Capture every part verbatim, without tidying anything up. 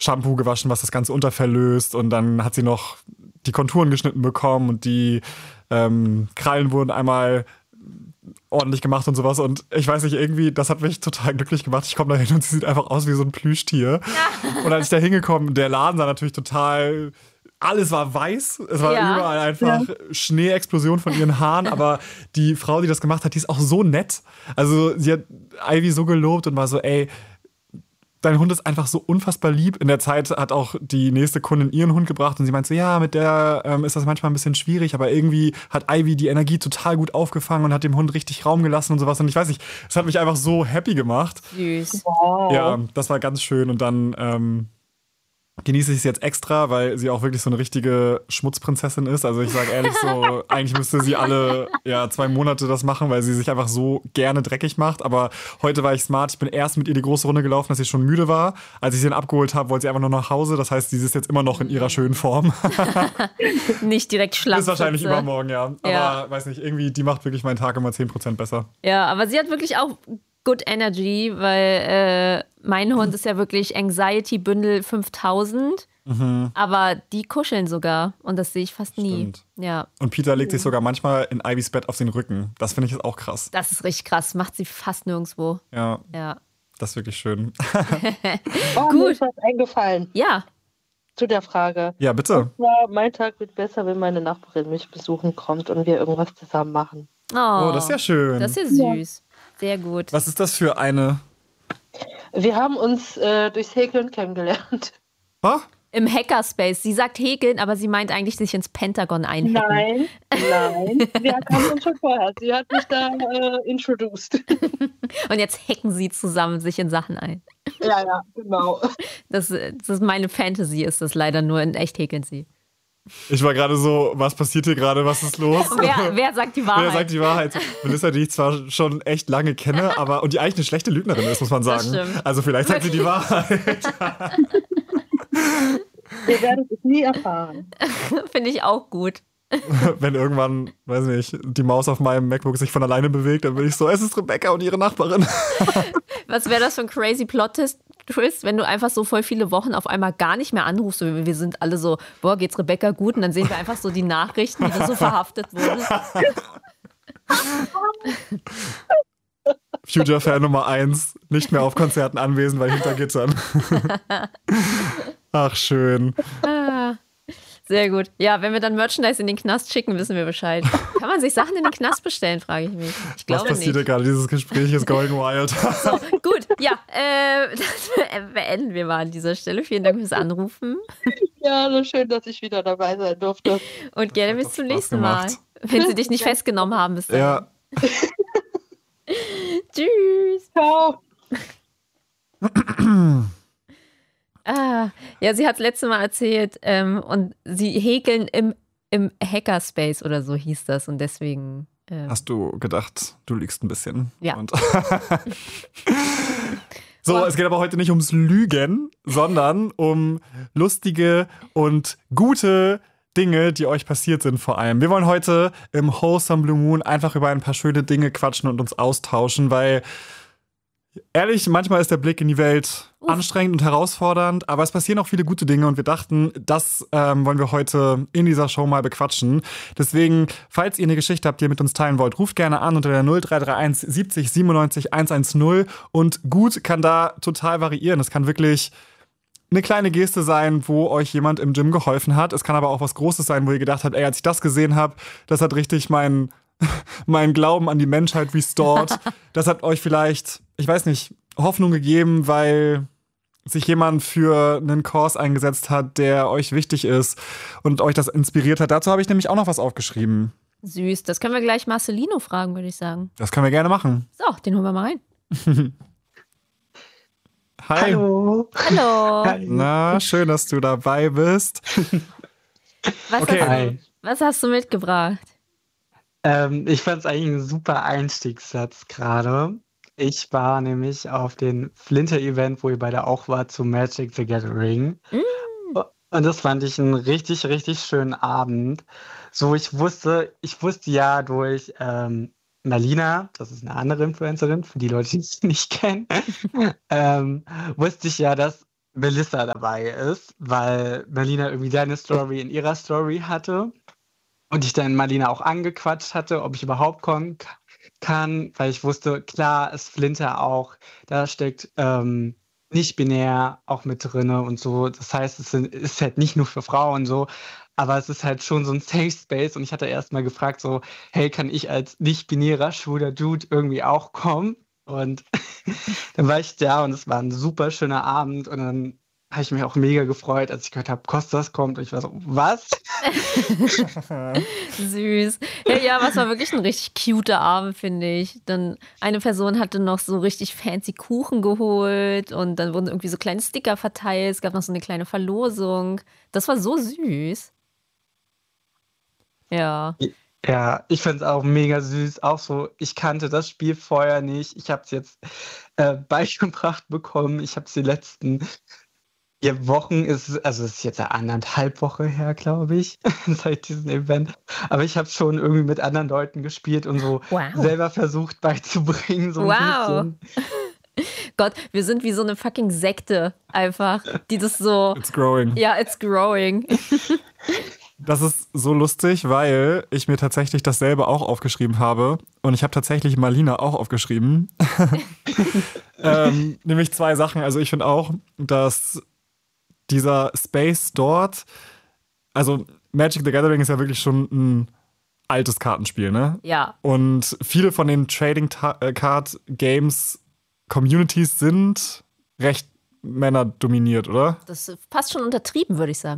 Shampoo gewaschen, was das Ganze unterverlöst. Und dann hat sie noch die Konturen geschnitten bekommen und die ähm, Krallen wurden einmal ordentlich gemacht und sowas. Und ich weiß nicht, irgendwie, das hat mich total glücklich gemacht. Ich komme da hin und sie sieht einfach aus wie so ein Plüschtier. Ja. Und als ich da hingekommen, der Laden sah natürlich total... Alles war weiß, es war ja. überall einfach ja. Schneeexplosion von ihren Haaren, aber die Frau, die das gemacht hat, die ist auch so nett. Also sie hat Ivy so gelobt und war so, ey, dein Hund ist einfach so unfassbar lieb. In der Zeit hat auch die nächste Kundin ihren Hund gebracht und sie meinte so, ja, mit der ähm, ist das manchmal ein bisschen schwierig, aber irgendwie hat Ivy die Energie total gut aufgefangen und hat dem Hund richtig Raum gelassen und sowas. Und ich weiß nicht, es hat mich einfach so happy gemacht. Süß. Wow. Ja, das war ganz schön und dann... Ähm, genieße ich es jetzt extra, weil sie auch wirklich so eine richtige Schmutzprinzessin ist. Also ich sage ehrlich so, eigentlich müsste sie alle ja, zwei Monate das machen, weil sie sich einfach so gerne dreckig macht. Aber heute war ich smart. Ich bin erst mit ihr die große Runde gelaufen, dass sie schon müde war. Als ich sie dann abgeholt habe, wollte sie einfach nur nach Hause. Das heißt, sie ist jetzt immer noch in ihrer schönen Form. Nicht direkt schlapp. Ist wahrscheinlich übermorgen, ja. Aber ja. weiß nicht, irgendwie, die macht wirklich meinen Tag immer zehn Prozent besser. Ja, aber sie hat wirklich auch Good Energy, weil äh, mein Hund ist ja wirklich Anxiety-Bündel fünftausend. Mhm. Aber die kuscheln sogar und das sehe ich fast nie. Stimmt. Ja. Und Peter legt sich sogar manchmal in Ivys Bett auf den Rücken. Das finde ich jetzt auch krass. Das ist richtig krass, macht sie fast nirgendwo. Ja. Ja. Das ist wirklich schön. Oh, Gut. Mir ist was eingefallen. Ja. Zu der Frage. Ja, bitte. Und zwar, mein Tag wird besser, wenn meine Nachbarin mich besuchen kommt und wir irgendwas zusammen machen. Oh, oh das ist ja schön. Das ist ja süß. Sehr gut. Was ist das für eine? Wir haben uns äh, durchs Häkeln kennengelernt. Was? Im Hackerspace. Sie sagt häkeln, aber sie meint eigentlich sich ins Pentagon einhacken. Nein, nein. Wir kamen uns schon vorher. Sie hat mich da äh, introduced. Und jetzt hacken sie zusammen sich in Sachen ein. Ja, ja, genau. Das, das ist meine Fantasy, ist das leider nur. In echt häkeln sie. Ich war gerade so, was passiert hier gerade, was ist los? Wer, wer sagt die Wahrheit? Wer sagt die Wahrheit? Melissa, die ich zwar schon echt lange kenne, aber und die eigentlich eine schlechte Lügnerin ist, muss man sagen. Das stimmt. Also vielleicht sagt sie die Wahrheit. Wir werden es nie erfahren. Finde ich auch gut. Wenn irgendwann, weiß nicht, die Maus auf meinem MacBook sich von alleine bewegt, dann bin ich so, es ist Rebecca und ihre Nachbarin. Was wäre das für ein crazy Plot-Twist, wenn du einfach so voll viele Wochen auf einmal gar nicht mehr anrufst? Wir sind alle so, boah, geht's Rebecca gut? Und dann sehen wir einfach so die Nachrichten, wie du so verhaftet wurdest. Future-Fan Nummer eins, nicht mehr auf Konzerten anwesend, weil hinter Gittern. Ach, schön. Ah, sehr gut. Ja, wenn wir dann Merchandise in den Knast schicken, wissen wir Bescheid. Kann man sich Sachen in den Knast bestellen, frage ich mich. Ich glaube Was passiert nicht. hier gerade? Dieses Gespräch ist going wild. So, gut. Ja, äh, das beenden wir mal an dieser Stelle. Vielen Dank fürs Anrufen. Ja, so schön, dass ich wieder dabei sein durfte. Und gerne bis zum nächsten Mal. Wenn sie dich nicht festgenommen haben bis dahin. Ja. Tschüss. Ciao. Ah, ja, sie hat das letzte Mal erzählt ähm, und sie häkeln im, im Hackerspace oder so hieß das und deswegen... Ähm, Hast du gedacht, du lügst ein bisschen? Ja. Und so, es geht aber heute nicht ums Lügen, sondern um lustige und gute Dinge, die euch passiert sind vor allem. Wir wollen heute im Wholesome Blue Moon einfach über ein paar schöne Dinge quatschen und uns austauschen, weil ehrlich, manchmal ist der Blick in die Welt Uff. anstrengend und herausfordernd, aber es passieren auch viele gute Dinge und wir dachten, das ähm, wollen wir heute in dieser Show mal bequatschen. Deswegen, falls ihr eine Geschichte habt, die ihr mit uns teilen wollt, ruft gerne an unter der null drei drei eins siebzig siebenundneunzig hundertzehn und gut kann da total variieren. Es kann wirklich eine kleine Geste sein, wo euch jemand im Gym geholfen hat. Es kann aber auch was Großes sein, wo ihr gedacht habt, ey, als ich das gesehen habe, das hat richtig meinen mein Glauben an die Menschheit restored. Das hat euch vielleicht, ich weiß nicht, Hoffnung gegeben, weil sich jemand für einen Kurs eingesetzt hat, der euch wichtig ist und euch das inspiriert hat. Dazu habe ich nämlich auch noch was aufgeschrieben. Süß, das können wir gleich Marcelino fragen, würde ich sagen. Das können wir gerne machen. So, den holen wir mal rein. Hi. Hallo. Hallo. Na, schön, dass du dabei bist. Was, Okay. hast, Hi. du, was hast du mitgebracht? Ähm, ich fand es eigentlich ein super Einstiegssatz gerade. Ich war nämlich auf dem Flinter-Event, wo ihr beide auch wart, zu Magic the Gathering. Mm. Und das fand ich einen richtig, richtig schönen Abend. So, ich wusste, ich wusste ja durch ähm, Marlina, das ist eine andere Influencerin, für die Leute, die sie nicht kennen, ähm, wusste ich ja, dass Melissa dabei ist, weil Melina irgendwie seine Story in ihrer Story hatte und ich dann Marlina auch angequatscht hatte, ob ich überhaupt kommen k- kann, weil ich wusste, klar ist Flinter auch, da steckt ähm, nicht binär auch mit drinne und so. Das heißt, es sind, ist halt nicht nur für Frauen so, aber es ist halt schon so ein Safe Space und ich hatte erst mal gefragt so, hey, kann ich als nicht-binärer schwuler Dude irgendwie auch kommen? Und dann war ich da und es war ein super schöner Abend und dann habe ich mich auch mega gefreut, als ich gehört habe, Kostas kommt und ich war so, was? Süß. Ja, ja, aber es war wirklich ein richtig cuter Abend, finde ich. Dann eine Person hatte noch so richtig fancy Kuchen geholt und dann wurden irgendwie so kleine Sticker verteilt. Es gab noch so eine kleine Verlosung. Das war so süß. Ja. Ja, ich finde es auch mega süß. Auch so, ich kannte das Spiel vorher nicht. Ich habe es jetzt äh, beigebracht bekommen. Ich habe es die letzten vier Wochen, ist, also es ist jetzt eine anderthalb Woche her, glaube ich, seit diesem Event. Aber ich habe es schon irgendwie mit anderen Leuten gespielt und so Wow. selber versucht beizubringen. So ein Wow. bisschen. Gott, wir sind wie so eine fucking Sekte einfach, die das so, It's growing. ja, it's growing. Das ist so lustig, weil ich mir tatsächlich dasselbe auch aufgeschrieben habe. Und ich habe tatsächlich Marlina auch aufgeschrieben. ähm, nämlich zwei Sachen. Also ich finde auch, dass dieser Space dort, also Magic the Gathering ist ja wirklich schon ein altes Kartenspiel, ne? Ja. Und viele von den Trading Ta- äh, Card Games Communities sind recht männerdominiert, oder? Das ist fast schon untertrieben, würde ich sagen.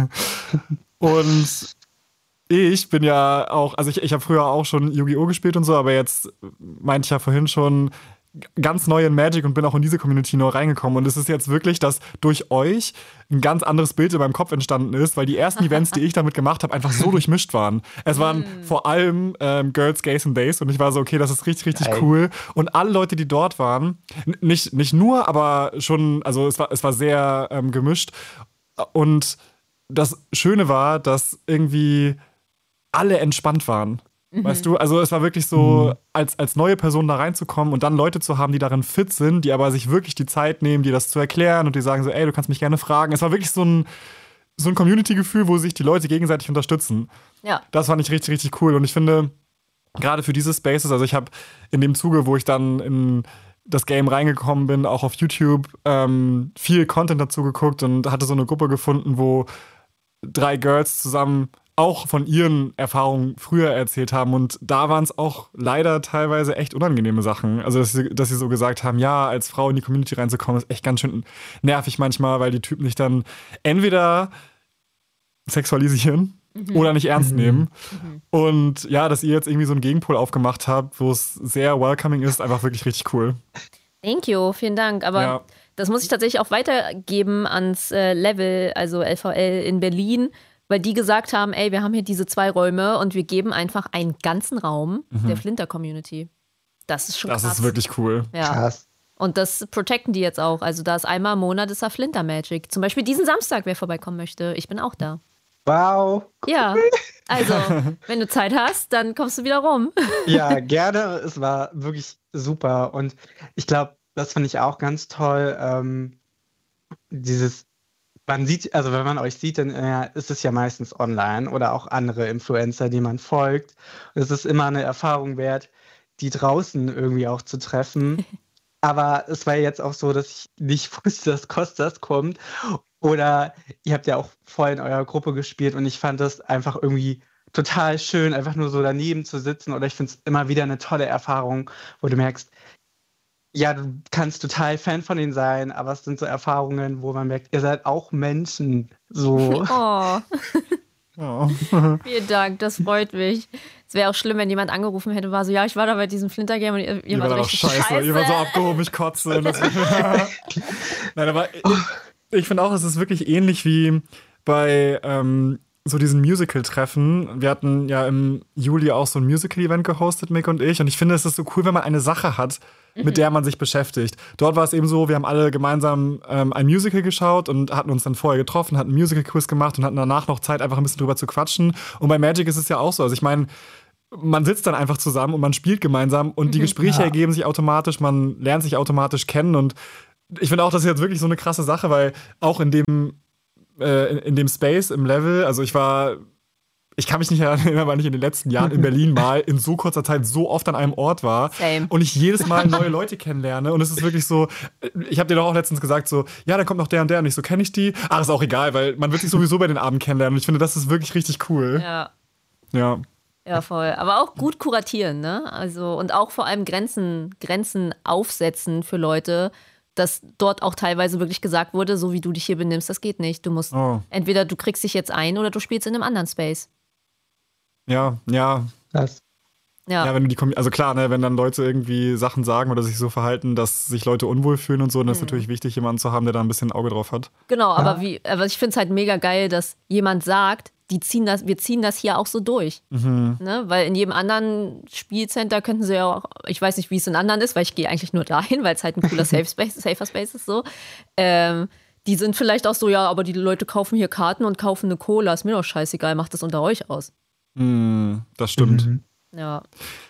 Und ich bin ja auch, also ich, ich habe früher auch schon Yu-Gi-Oh! Gespielt und so, aber jetzt meinte ich ja vorhin schon ganz neu in Magic und bin auch in diese Community neu reingekommen. Und es ist jetzt wirklich, dass durch euch ein ganz anderes Bild in meinem Kopf entstanden ist, weil die ersten Events, die ich damit gemacht habe, einfach so durchmischt waren. Es waren vor allem ähm, Girls, Gays und Days und ich war so, okay, das ist richtig, richtig Geil. cool. Und alle Leute, die dort waren, n- nicht, nicht nur, aber schon, also es war, es war sehr ähm, gemischt. Und das Schöne war, dass irgendwie alle entspannt waren. Weißt du, also es war wirklich so, als, als neue Person da reinzukommen und dann Leute zu haben, die darin fit sind, die aber sich wirklich die Zeit nehmen, dir das zu erklären und die sagen so, ey, du kannst mich gerne fragen. Es war wirklich so ein, so ein Community-Gefühl, wo sich die Leute gegenseitig unterstützen. Ja. Das fand ich richtig, richtig cool. Und ich finde, gerade für diese Spaces, also ich habe in dem Zuge, wo ich dann in das Game reingekommen bin, auch auf YouTube, ähm, viel Content dazu geguckt und hatte so eine Gruppe gefunden, wo drei Girls zusammen auch von ihren Erfahrungen früher erzählt haben. Und da waren es auch leider teilweise echt unangenehme Sachen. Also, dass sie, dass sie so gesagt haben, ja, als Frau in die Community reinzukommen, ist echt ganz schön nervig manchmal, weil die Typen dich dann entweder sexualisieren oder nicht ernst nehmen. Und ja, dass ihr jetzt irgendwie so einen Gegenpol aufgemacht habt, wo es sehr welcoming ist, einfach wirklich richtig cool. Thank you, vielen Dank. Aber Ja. das muss ich tatsächlich auch weitergeben ans äh, Level, also L V L in Berlin, weil die gesagt haben, ey, wir haben hier diese zwei Räume und wir geben einfach einen ganzen Raum der Flinter-Community. Das ist schon Das krass. ist wirklich cool. ja. Krass. Und das protecten die jetzt auch. Also da ist einmal im Monat ist da Flinter Magic. Zum Beispiel diesen Samstag, wer vorbeikommen möchte. Ich bin auch da. Wow. Ja, also wenn du Zeit hast, dann kommst du wieder rum. Ja, gerne. Es war wirklich super. Und ich glaube, das finde ich auch ganz toll. Ähm, dieses, man sieht, also wenn man euch sieht, dann äh, ist es ja meistens online oder auch andere Influencer, die man folgt. Und es ist immer eine Erfahrung wert, die draußen irgendwie auch zu treffen. Aber es war jetzt auch so, dass ich nicht wusste, dass Kostas kommt. Oder ihr habt ja auch voll in eurer Gruppe gespielt und ich fand das einfach irgendwie total schön, einfach nur so daneben zu sitzen. Oder ich finde es immer wieder eine tolle Erfahrung, wo du merkst, ja, du kannst total Fan von ihnen sein, aber es sind so Erfahrungen, wo man merkt, ihr seid auch Menschen. So. Oh, Ja. vielen Dank, das freut mich. Es wäre auch schlimm, wenn jemand angerufen hätte und war so, ja, ich war da bei diesem Flinter-Game und ihr, ihr Ihr wart war doch richtig scheiße. scheiße. Ihr war so abgehoben, ich kotze. Und das Nein, aber ich, ich finde auch, es ist wirklich ähnlich wie bei ähm, so diesen Musical-Treffen. Wir hatten ja im Juli auch so ein Musical-Event gehostet, Mick und ich. Und ich finde, es ist so cool, wenn man eine Sache hat, mit der man sich beschäftigt. Dort war es eben so, wir haben alle gemeinsam ähm, ein Musical geschaut und hatten uns dann vorher getroffen, hatten einen Musical-Quiz gemacht und hatten danach noch Zeit, einfach ein bisschen drüber zu quatschen. Und bei Magic ist es ja auch so. Also ich meine, man sitzt dann einfach zusammen und man spielt gemeinsam und die Gespräche Ja. ergeben sich automatisch, man lernt sich automatisch kennen und ich finde auch, das ist jetzt wirklich so eine krasse Sache, weil auch in dem, äh, in, in dem Space, im Level, also ich war, ich kann mich nicht erinnern, weil ich in den letzten Jahren in Berlin mal in so kurzer Zeit so oft an einem Ort war Same. und ich jedes Mal neue Leute kennenlerne und es ist wirklich so, ich habe dir doch auch letztens gesagt so, ja, da kommt noch der und der und ich so, kenne ich die? Ach, ist auch egal, weil man wird sich sowieso bei den Abend kennenlernen und ich finde, das ist wirklich richtig cool. Ja. Ja. Ja, voll. Aber auch gut kuratieren, ne? Also, und auch vor allem Grenzen, Grenzen aufsetzen für Leute, dass dort auch teilweise wirklich gesagt wurde, so wie du dich hier benimmst, das geht nicht. Du musst, Oh. entweder du kriegst dich jetzt ein oder du spielst in einem anderen Space. Ja, ja. Das. Ja, Ja, wenn du die Kombi- also klar, ne, wenn dann Leute irgendwie Sachen sagen oder sich so verhalten, dass sich Leute unwohl fühlen und so, dann ist natürlich wichtig, jemanden zu haben, der da ein bisschen ein Auge drauf hat. genau. Aber, Ja. wie, aber ich finde es halt mega geil, dass jemand sagt, die ziehen das, wir ziehen das hier auch so durch. Ne? Weil in jedem anderen Spielcenter könnten sie ja auch, ich weiß nicht, wie es in anderen ist, weil ich gehe eigentlich nur dahin, weil es halt ein cooler Safe Space, Safer Space ist so. Ähm, die sind vielleicht auch so, ja, aber die Leute kaufen hier Karten und kaufen eine Cola, ist mir doch scheißegal, macht das unter euch aus. Mm, das stimmt. Mhm. Ja.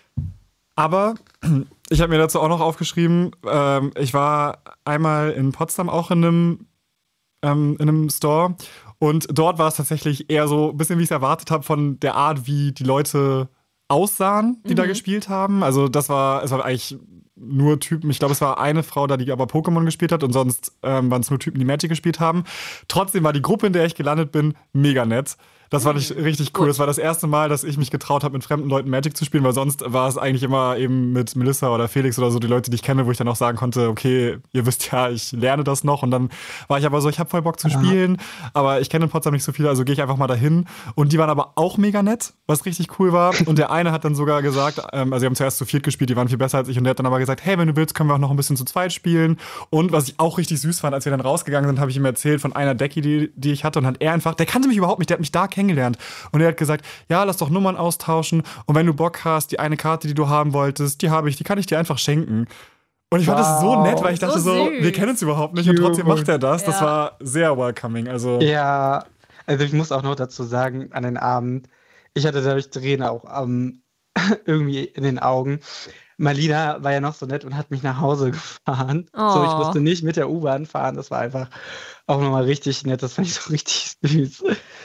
Aber ich habe mir dazu auch noch aufgeschrieben, ähm, ich war einmal in Potsdam auch in einem, ähm, in einem Store und dort war es tatsächlich eher so ein bisschen, wie ich es erwartet habe, von der Art, wie die Leute aussahen, die da gespielt haben. Also das war, es war eigentlich nur Typen, ich glaube, es war eine Frau da, die aber Pokémon gespielt hat und sonst ähm, waren es nur Typen, die Magic gespielt haben. Trotzdem war die Gruppe, in der ich gelandet bin, mega nett. Das fand ich richtig cool. Gut. Das war das erste Mal, dass ich mich getraut habe, mit fremden Leuten Magic zu spielen, weil sonst war es eigentlich immer eben mit Melissa oder Felix oder so die Leute, die ich kenne, wo ich dann auch sagen konnte, okay, ihr wisst ja, ich lerne das noch. Und dann war ich aber so, ich habe voll Bock zu spielen, aber ich kenne in Potsdam nicht so viele, also gehe ich einfach mal dahin. Und die waren aber auch mega nett, was richtig cool war. Und der eine hat dann sogar gesagt, ähm, also sie haben zuerst zu viert gespielt, die waren viel besser als ich. Und der hat dann aber gesagt, hey, wenn du willst, können wir auch noch ein bisschen zu zweit spielen. Und was ich auch richtig süß fand, als wir dann rausgegangen sind, habe ich ihm erzählt von einer Decky, die, die ich hatte. Und hat er einfach, der kannte mich überhaupt nicht, der hat mich da kennengelernt. Und er hat gesagt, ja, lass doch Nummern austauschen. Und wenn du Bock hast, die eine Karte, die du haben wolltest, die habe ich, die kann ich dir einfach schenken. Und ich fand das so Wow. nett, weil ich dachte So so, süß. wir kennen uns überhaupt nicht und trotzdem Cute. macht er das. Das Ja. war sehr welcoming. Also, Ja, also ich muss auch noch dazu sagen, an den Abend, ich hatte dadurch Tränen auch ähm, irgendwie in den Augen. Malina war ja noch so nett und hat mich nach Hause gefahren. So, ich Oh. musste nicht mit der U-Bahn fahren. Das war einfach auch nochmal richtig nett. Das fand ich so richtig süß.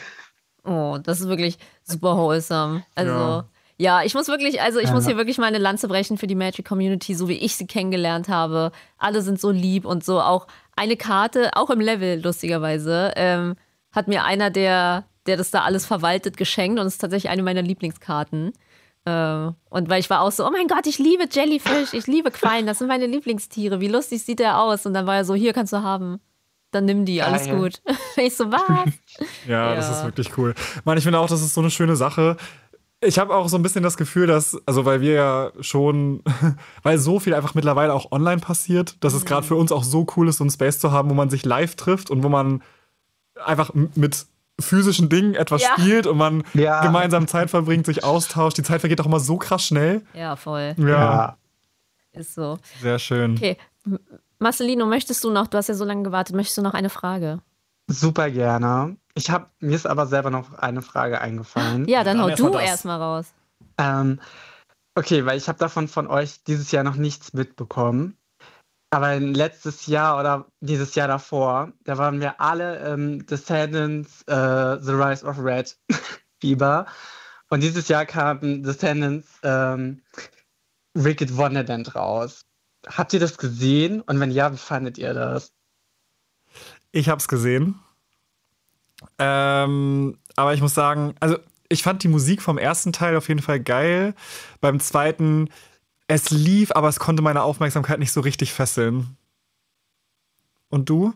Oh, das ist wirklich super wholesome. Also, Ja. ja, ich muss wirklich, also ich Ja. muss hier wirklich mal eine Lanze brechen für die Magic Community, so wie ich sie kennengelernt habe. Alle sind so lieb und so. Auch eine Karte, auch im Level, lustigerweise, ähm, hat mir einer, der, der das da alles verwaltet, geschenkt und es ist tatsächlich eine meiner Lieblingskarten. Äh, und weil ich war auch so, oh mein Gott, ich liebe Jellyfish, ich liebe Quallen, das sind meine Lieblingstiere. Wie lustig sieht der aus? Und dann war er so, hier kannst du haben. Dann nimm die, alles Geil. gut. Ich so, was? ja, das Ja. ist wirklich cool. Mann, ich finde auch, das ist so eine schöne Sache. Ich habe auch so ein bisschen das Gefühl, dass, also weil wir ja schon, weil so viel einfach mittlerweile auch online passiert, dass es gerade für uns auch so cool ist, so einen Space zu haben, wo man sich live trifft und wo man einfach m- mit physischen Dingen etwas Ja. spielt und man Ja. gemeinsam Zeit verbringt, sich austauscht. Die Zeit vergeht auch immer so krass schnell. Ja, voll. Ja, Ja. Ist so. sehr schön. Okay. M- Marcelino, möchtest du noch, du hast ja so lange gewartet, möchtest du noch eine Frage? Super gerne. Ich habe, mir ist aber selber noch eine Frage eingefallen. Ja, dann Dann hau erst mal du das. erstmal raus. Ähm, okay, weil ich habe davon von euch dieses Jahr noch nichts mitbekommen. Aber letztes Jahr oder dieses Jahr davor, da waren wir alle ähm, Descendants, äh, The Rise of Red Fieber. Und dieses Jahr kam Descendants ähm, Wicked Wonderland raus. Habt ihr das gesehen? Und wenn ja, wie fandet ihr das? Ich hab's gesehen. Ähm, aber ich muss sagen, also ich fand die Musik vom ersten Teil auf jeden Fall geil. Beim zweiten, es lief, aber es konnte meine Aufmerksamkeit nicht so richtig fesseln. Und du?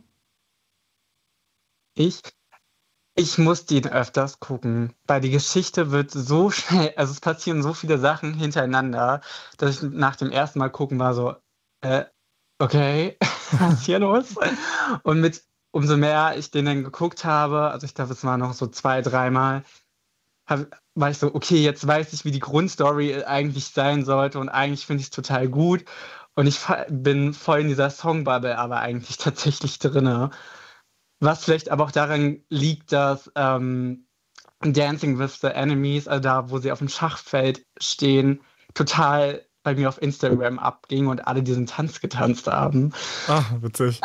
Ich, ich muss den öfters gucken, weil die Geschichte wird so schnell, also es passieren so viele Sachen hintereinander, dass ich nach dem ersten Mal gucken war so, äh, okay, was ist hier los? Und mit umso mehr ich den dann geguckt habe, also ich glaube, es war noch so zwei, dreimal, hab, war ich so, okay, jetzt weiß ich, wie die Grundstory eigentlich sein sollte und eigentlich finde ich es total gut. Und ich fa- bin voll in dieser Songbubble aber eigentlich tatsächlich drinne. Was vielleicht aber auch daran liegt, dass ähm, Dancing with the Enemies, also da, wo sie auf dem Schachfeld stehen, total bei mir auf Instagram abging und alle diesen Tanz getanzt haben. Ah, witzig.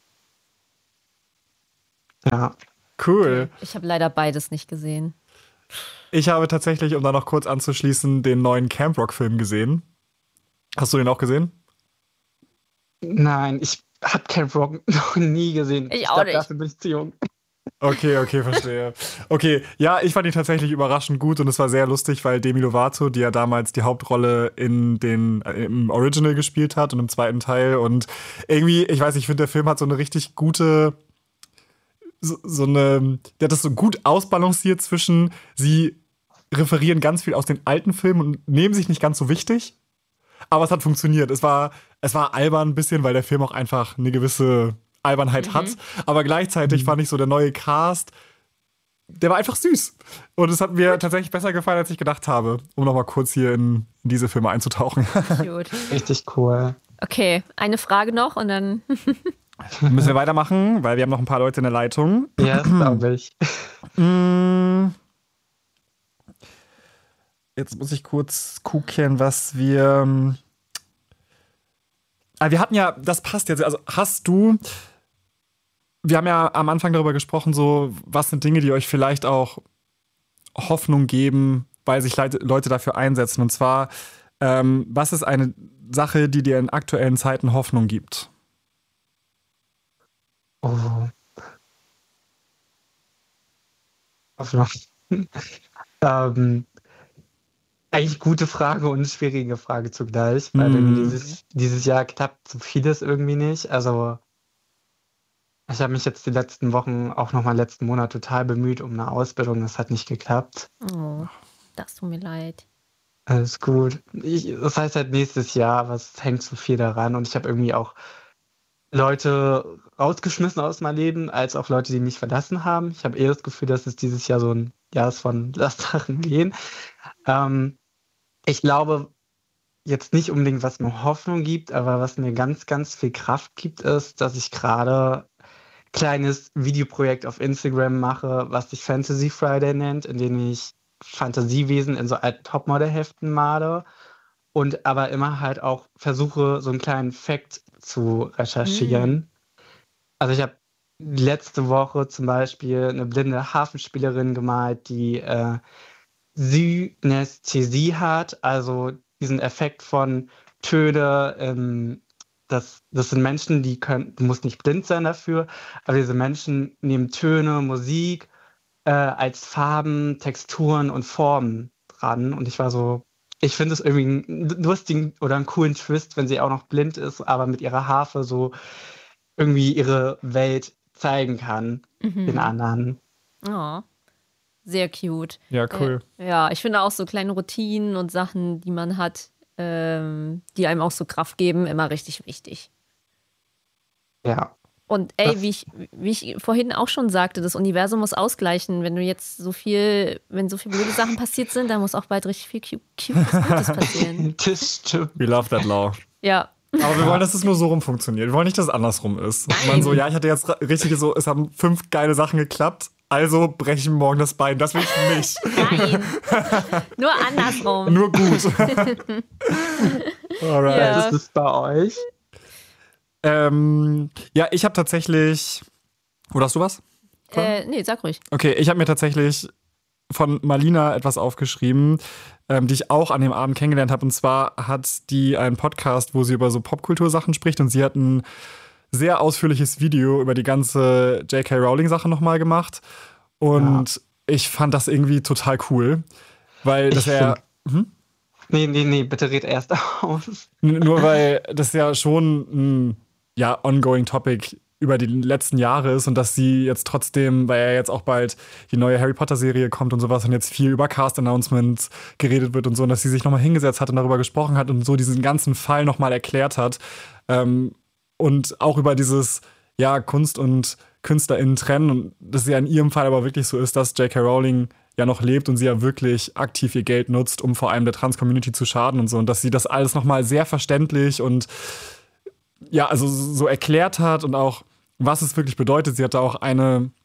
Ja. Cool. Ich habe leider beides nicht gesehen. Ich habe tatsächlich, um da noch kurz anzuschließen, den neuen Camp Rock-Film gesehen. Hast du den auch gesehen? Nein, ich habe Camp Rock noch nie gesehen. Ich ich auch glaub, nicht. Dafür bin ich zu jung. Okay, okay, verstehe. Okay, ja, ich fand ihn tatsächlich überraschend gut und es war sehr lustig, weil Demi Lovato, die ja damals die Hauptrolle in den, äh, im Original gespielt hat und im zweiten Teil und irgendwie, ich weiß nicht, ich finde, der Film hat so eine richtig gute, so, so eine, der hat das so gut ausbalanciert zwischen, sie referieren ganz viel aus den alten Filmen und nehmen sich nicht ganz so wichtig, aber es hat funktioniert. Es war, es war albern ein bisschen, weil der Film auch einfach eine gewisse Albernheit Mhm. hat, aber gleichzeitig fand ich so der neue Cast, der war einfach süß. Und es hat mir tatsächlich besser gefallen, als ich gedacht habe, um nochmal kurz hier in, in diese Filme einzutauchen. Cute. Richtig cool. Okay, eine Frage noch und dann. Müssen wir weitermachen, weil wir haben noch ein paar Leute in der Leitung. Ja, das glaube ich. Mm. Jetzt muss ich kurz gucken, was wir. Ah, wir hatten ja, das passt jetzt. Also hast du. Wir haben ja am Anfang darüber gesprochen, so, was sind Dinge, die euch vielleicht auch Hoffnung geben, weil sich Leute, Leute dafür einsetzen. Und zwar, ähm, was ist eine Sache, die dir in aktuellen Zeiten Hoffnung gibt? Oh. Hoffnung. ähm, eigentlich gute Frage und schwierige Frage zugleich, weil Mm. irgendwie dieses, dieses Jahr klappt so vieles irgendwie nicht. Also ich habe mich jetzt die letzten Wochen, auch nochmal letzten Monat total bemüht um eine Ausbildung. Das hat nicht geklappt. Oh, das tut mir leid. Alles gut. Ich, das heißt halt nächstes Jahr, aber es hängt so viel daran und ich habe irgendwie auch Leute rausgeschmissen aus meinem Leben, als auch Leute, die mich verlassen haben. Ich habe eher das Gefühl, dass es dieses Jahr so ein Jahr ist von Lass Sachen gehen. Ähm, ich glaube jetzt nicht unbedingt, was mir Hoffnung gibt, aber was mir ganz, ganz viel Kraft gibt, ist, dass ich gerade ein kleines Videoprojekt auf Instagram mache, was sich Fantasy Friday nennt, in dem ich Fantasiewesen in so alten Topmodel-Heften male und aber immer halt auch versuche, so einen kleinen Fact zu recherchieren. Also ich habe letzte Woche zum Beispiel eine blinde Harfenspielerin gemalt, die äh, Synästhesie hat, also diesen Effekt von Töne. Ähm, das, das sind Menschen, die können, du musst nicht blind sein dafür, aber diese Menschen nehmen Töne, Musik äh, als Farben, Texturen und Formen dran. Und ich war so, ich finde es irgendwie einen lustigen oder einen coolen Twist, wenn sie auch noch blind ist, aber mit ihrer Harfe so irgendwie ihre Welt zeigen kann, Mhm. den anderen. Oh, sehr cute. Ja, cool. Äh, ja, ich finde auch so kleine Routinen und Sachen, die man hat, ähm, die einem auch so Kraft geben, immer richtig wichtig. Ja. Und ey, Das- wie ich, wie ich vorhin auch schon sagte, das Universum muss ausgleichen. Wenn du jetzt so viel, wenn so viele blöde Sachen passiert sind, dann muss auch bald richtig viel Cu- Cutes Gutes passieren. Das stimmt. We love that law. Ja. Aber wir wollen, dass es nur so rum funktioniert. Wir wollen nicht, dass es andersrum ist. Und man so, ja, ich hatte jetzt ra- richtige so, es haben fünf geile Sachen geklappt, also brechen wir morgen das Bein. Das will ich nicht. Nein. Nur andersrum. Nur gut. Alright. Ja. Was ist es bei euch? Ähm, ja, ich habe tatsächlich. Oder hast du was? Äh, nee, sag ruhig. Okay, ich habe mir tatsächlich von Malina etwas aufgeschrieben, ähm, die ich auch an dem Abend kennengelernt habe. Und zwar hat die einen Podcast, wo sie über so Popkultursachen spricht. Und sie hat ein sehr ausführliches Video über die ganze J K. Rowling-Sache nochmal gemacht. Und ich fand das irgendwie total cool. Weil das Ich ja. Hm? Nee, nee, nee, bitte red erst aus. N- Nur weil das ja schon ein ja, ongoing Topic über die letzten Jahre ist und dass sie jetzt trotzdem, weil ja jetzt auch bald die neue Harry Potter-Serie kommt und sowas und jetzt viel über Cast-Announcements geredet wird und so, und dass sie sich nochmal hingesetzt hat und darüber gesprochen hat und so diesen ganzen Fall nochmal erklärt hat. Ähm, und auch über dieses, ja, Kunst und KünstlerInnen trennen und dass ja in ihrem Fall aber wirklich so ist, dass J K. Rowling ja noch lebt und sie ja wirklich aktiv ihr Geld nutzt, um vor allem der Trans-Community zu schaden und so. Und dass sie das alles nochmal sehr verständlich und ja, also so erklärt hat und auch, was es wirklich bedeutet. Sie hatte auch eine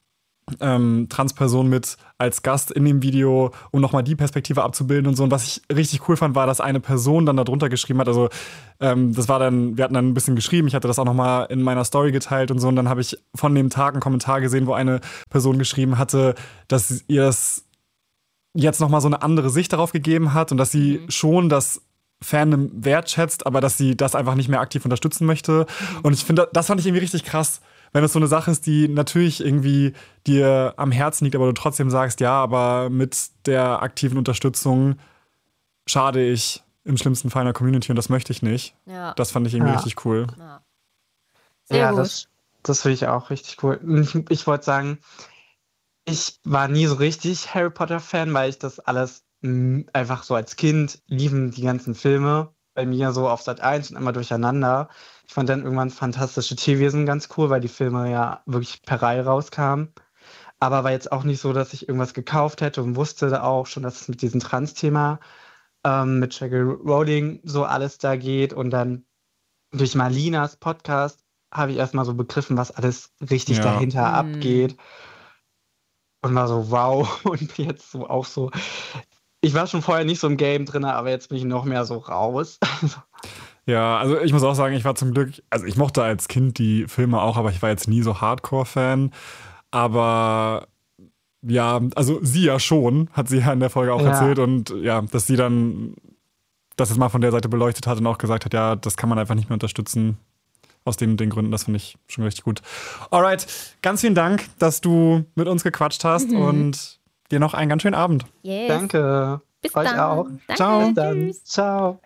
ähm, Transperson mit als Gast in dem Video, um nochmal die Perspektive abzubilden und so. Und was ich richtig cool fand, war, dass eine Person dann darunter geschrieben hat, also ähm, das war dann, wir hatten dann ein bisschen geschrieben, ich hatte das auch nochmal in meiner Story geteilt und so, und dann habe ich von dem Tag einen Kommentar gesehen, wo eine Person geschrieben hatte, dass ihr das jetzt nochmal so eine andere Sicht darauf gegeben hat und dass sie mhm. schon das Fandom wertschätzt, aber dass sie das einfach nicht mehr aktiv unterstützen möchte. Mhm. Und ich finde, das fand ich irgendwie richtig krass, wenn es so eine Sache ist, die natürlich irgendwie dir am Herzen liegt, aber du trotzdem sagst, ja, aber mit der aktiven Unterstützung schade ich im schlimmsten Fall einer Community und das möchte ich nicht. Ja. Das fand ich irgendwie ja. richtig cool. Ja, Sehr ja gut. das, das finde ich auch richtig cool. Ich, ich wollte sagen, ich war nie so richtig Harry Potter-Fan, weil ich das alles mh, einfach so als Kind liefen die ganzen Filme bei mir so auf Sat eins und immer durcheinander. Ich fand dann irgendwann Fantastische Tierwesen ganz cool, weil die Filme ja wirklich per Reihe rauskamen. Aber war jetzt auch nicht so, dass ich irgendwas gekauft hätte und wusste da auch schon, dass es mit diesem Trans-Thema ähm, mit J K Rowling so alles da geht. Und dann durch Marlinas Podcast habe ich erstmal so begriffen, was alles richtig ja. dahinter mhm. abgeht. Und war so, wow. Und jetzt so auch so. Ich war schon vorher nicht so im Game drin, aber jetzt bin ich noch mehr so raus. Ja, also ich muss auch sagen, ich war zum Glück, also ich mochte als Kind die Filme auch, aber ich war jetzt nie so Hardcore-Fan. Aber ja, also sie ja schon, hat sie ja in der Folge auch ja. erzählt. Und ja, dass sie dann das jetzt mal von der Seite beleuchtet hat und auch gesagt hat, ja, das kann man einfach nicht mehr unterstützen. Aus den, den Gründen, das finde ich schon richtig gut. Alright, ganz vielen Dank, dass du mit uns gequatscht hast mhm. und dir noch einen ganz schönen Abend. Yes. Danke. Bis Euch dann. auch. Danke. Ciao. Bis dann. Tschüss. Ciao.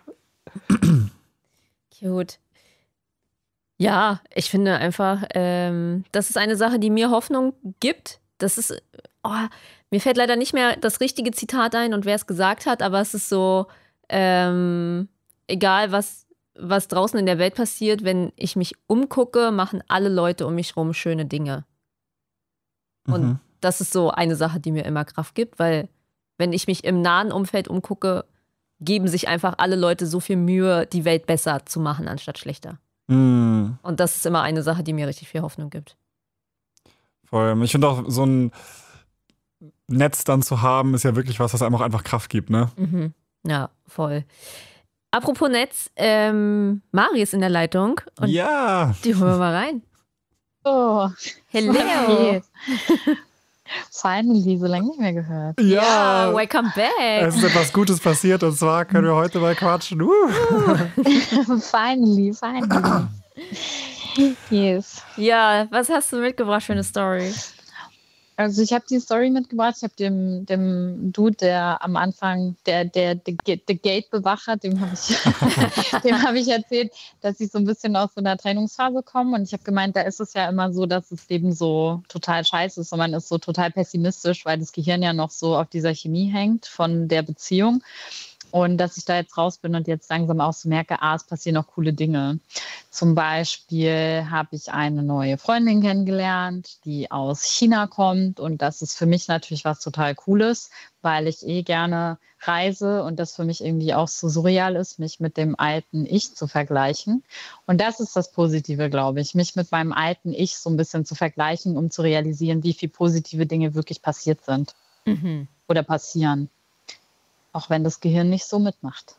Cute. Ja, ich finde einfach, ähm, das ist eine Sache, die mir Hoffnung gibt. Das ist, oh, mir fällt leider nicht mehr das richtige Zitat ein und wer es gesagt hat, aber es ist so, ähm, egal was, was draußen in der Welt passiert, wenn ich mich umgucke, machen alle Leute um mich rum schöne Dinge. Und mhm. das ist so eine Sache, die mir immer Kraft gibt, weil wenn ich mich im nahen Umfeld umgucke, geben sich einfach alle Leute so viel Mühe, die Welt besser zu machen, anstatt schlechter. Mhm. Und das ist immer eine Sache, die mir richtig viel Hoffnung gibt. Voll. Ich finde auch, so ein Netz dann zu haben, ist ja wirklich was, was einem auch einfach Kraft gibt, ne? Mhm. Ja, voll. Apropos Netz, ähm, Mari ist in der Leitung. Und ja. Die holen wir mal rein. Oh. Hello. Finally, so lange nicht mehr gehört. Ja, ja, welcome back. Es ist etwas Gutes passiert und zwar können wir heute mal quatschen. Uh. finally, finally. Yes. Ja, was hast du mitgebracht für eine Story? Also ich habe die Story mitgebracht, ich habe dem, dem Dude, der am Anfang, der, der, der, der Gate-Bewacher, dem habe ich, dem hab ich erzählt, dass ich so ein bisschen aus so einer Trennungsphase komme und ich habe gemeint, da ist es ja immer so, dass es eben so total scheiße ist und man ist so total pessimistisch, weil das Gehirn ja noch so auf dieser Chemie hängt von der Beziehung. Und dass ich da jetzt raus bin und jetzt langsam auch so merke, ah, es passieren noch coole Dinge. Zum Beispiel habe ich eine neue Freundin kennengelernt, die aus China kommt. Und das ist für mich natürlich was total Cooles, weil ich eh gerne reise und das für mich irgendwie auch so surreal ist, mich mit dem alten Ich zu vergleichen. Und das ist das Positive, glaube ich, mich mit meinem alten Ich so ein bisschen zu vergleichen, um zu realisieren, wie viele positive Dinge wirklich passiert sind mhm. oder passieren. Auch wenn das Gehirn nicht so mitmacht.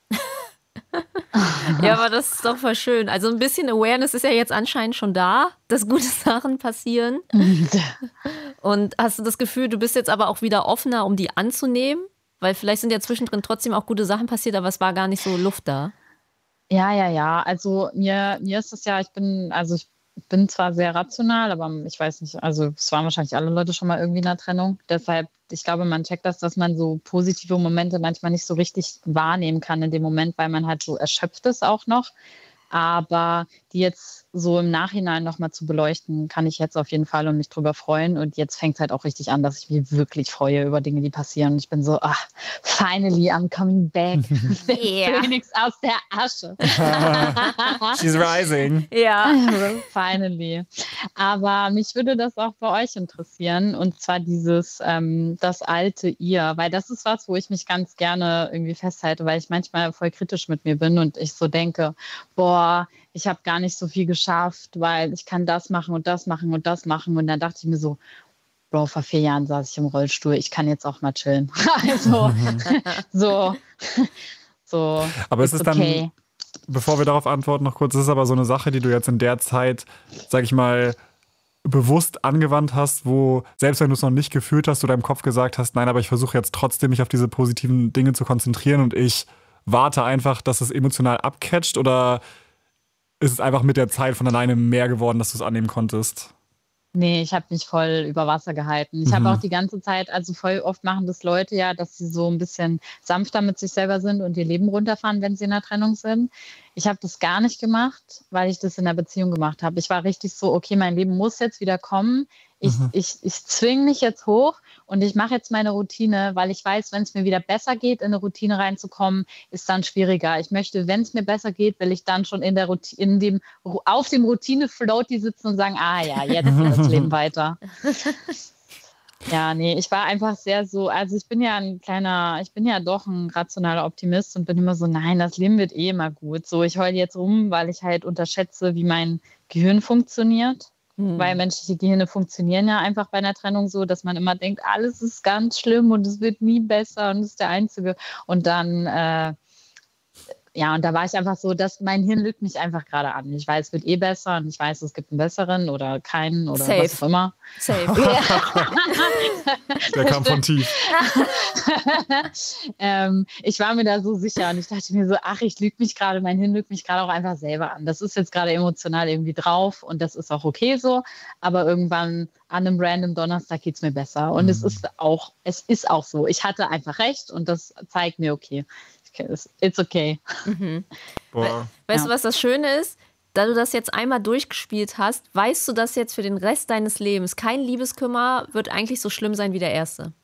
Ja, aber das ist doch voll schön. Also ein bisschen Awareness ist ja jetzt anscheinend schon da, dass gute Sachen passieren. Und hast du das Gefühl, du bist jetzt aber auch wieder offener, um die anzunehmen? Weil vielleicht sind ja zwischendrin trotzdem auch gute Sachen passiert, aber es war gar nicht so Luft da. Ja, ja, ja. Also mir, mir ist es ja, ich bin, also ich bin zwar sehr rational, aber ich weiß nicht, also es waren wahrscheinlich alle Leute schon mal irgendwie in einer Trennung. Deshalb, ich glaube, man checkt das, dass man so positive Momente manchmal nicht so richtig wahrnehmen kann in dem Moment, weil man halt so erschöpft ist auch noch. Aber die jetzt so im Nachhinein nochmal zu beleuchten, kann ich jetzt auf jeden Fall und mich drüber freuen. Und jetzt fängt es halt auch richtig an, dass ich mich wirklich freue über Dinge, die passieren. Und ich bin so, ach, finally, I'm coming back. Yeah. Phoenix aus der Asche. She's rising. Ja. Also, finally. Aber mich würde das auch bei euch interessieren. Und zwar dieses, ähm, das alte Ihr. Weil das ist was, wo ich mich ganz gerne irgendwie festhalte, weil ich manchmal voll kritisch mit mir bin und ich so denke, boah, ich habe gar nicht so viel geschafft, weil ich kann das machen und das machen und das machen. Und dann dachte ich mir so, Bro, vor vier Jahren saß ich im Rollstuhl, ich kann jetzt auch mal chillen. Also, so, so. Aber es ist okay. dann, bevor wir darauf antworten, noch kurz, es ist aber so eine Sache, die du jetzt in der Zeit, sag ich mal, bewusst angewandt hast, wo, selbst wenn du es noch nicht gefühlt hast, du deinem Kopf gesagt hast, nein, aber ich versuche jetzt trotzdem, mich auf diese positiven Dinge zu konzentrieren und ich warte einfach, dass es emotional abcatcht, oder ist es einfach mit der Zeit von alleine mehr geworden, dass du es annehmen konntest? Nee, ich habe mich voll über Wasser gehalten. Ich Mhm. habe auch die ganze Zeit, also voll oft machen das Leute ja, dass sie so ein bisschen sanfter mit sich selber sind und ihr Leben runterfahren, wenn sie in einer Trennung sind. Ich habe das gar nicht gemacht, weil ich das in der Beziehung gemacht habe. Ich war richtig so, okay, mein Leben muss jetzt wieder kommen. Ich, Mhm. ich, ich zwinge mich jetzt hoch und ich mache jetzt meine Routine, weil ich weiß, wenn es mir wieder besser geht, in eine Routine reinzukommen, ist dann schwieriger. Ich möchte, wenn es mir besser geht, will ich dann schon in der Routine, in dem, auf dem Routine-Floaty sitzen und sagen, ah ja, jetzt geht das Leben weiter. Ja, nee, ich war einfach sehr so, also ich bin ja ein kleiner, ich bin ja doch ein rationaler Optimist und bin immer so, nein, das Leben wird eh immer gut. So, ich heule jetzt rum, weil ich halt unterschätze, wie mein Gehirn funktioniert. Hm. Weil menschliche Gehirne funktionieren ja einfach bei einer Trennung so, dass man immer denkt, alles ist ganz schlimm und es wird nie besser und es ist der Einzige. Und dann, äh, ja, und da war ich einfach so, dass mein Hirn lügt mich einfach gerade an. Ich weiß, es wird eh besser und ich weiß, es gibt einen besseren oder keinen oder Safe. was auch immer. Safe. Der kam von tief. ähm, ich war mir da so sicher und ich dachte mir so, ach, ich lüge mich gerade, mein Hirn lügt mich gerade auch einfach selber an. Das ist jetzt gerade emotional irgendwie drauf und das ist auch okay so, aber irgendwann an einem random Donnerstag geht es mir besser und Mhm. es ist auch, es ist auch so. Ich hatte einfach recht und das zeigt mir, okay, it's okay. Mhm. Boah. Weißt Ja. du, was das Schöne ist? Da du das jetzt einmal durchgespielt hast, weißt du, dass jetzt für den Rest deines Lebens kein Liebeskummer wird eigentlich so schlimm sein wie der erste.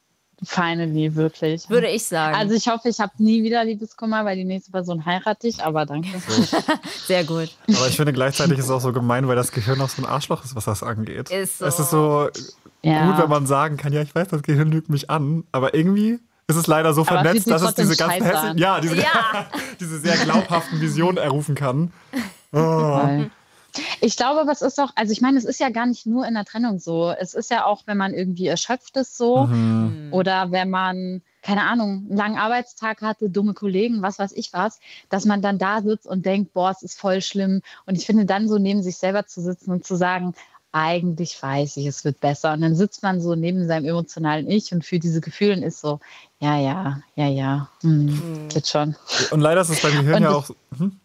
Finally, wirklich. Würde ich sagen. Also ich hoffe, ich habe nie wieder Liebeskummer, weil die nächste Person heirate ich, aber danke. Sehr gut. Aber ich finde, gleichzeitig ist es auch so gemein, weil das Gehirn auch so ein Arschloch ist, was das angeht. Ist so. Es ist so Ja. gut, wenn man sagen kann, ja, ich weiß, das Gehirn lügt mich an, aber irgendwie ist es leider so Aber vernetzt, fühlt sich dass es trotzdem diese ganzen scheiße hässlichen, an. ja, diese, Ja. diese sehr glaubhaften Visionen errufen kann. Oh. Voll. Ich glaube, was ist auch, also ich meine, es ist ja gar nicht nur in der Trennung so. Es ist ja auch, wenn man irgendwie erschöpft ist so Mhm. oder wenn man, keine Ahnung, einen langen Arbeitstag hatte, dumme Kollegen, was weiß ich was, dass man dann da sitzt und denkt, boah, es ist voll schlimm. Und ich finde dann so neben sich selber zu sitzen und zu sagen, eigentlich weiß ich, es wird besser. Und dann sitzt man so neben seinem emotionalen Ich und fühlt diese Gefühle und ist so, ja, ja, ja, ja, hm, geht schon. Und leider ist es beim Gehirn Und ja das- auch. Hm?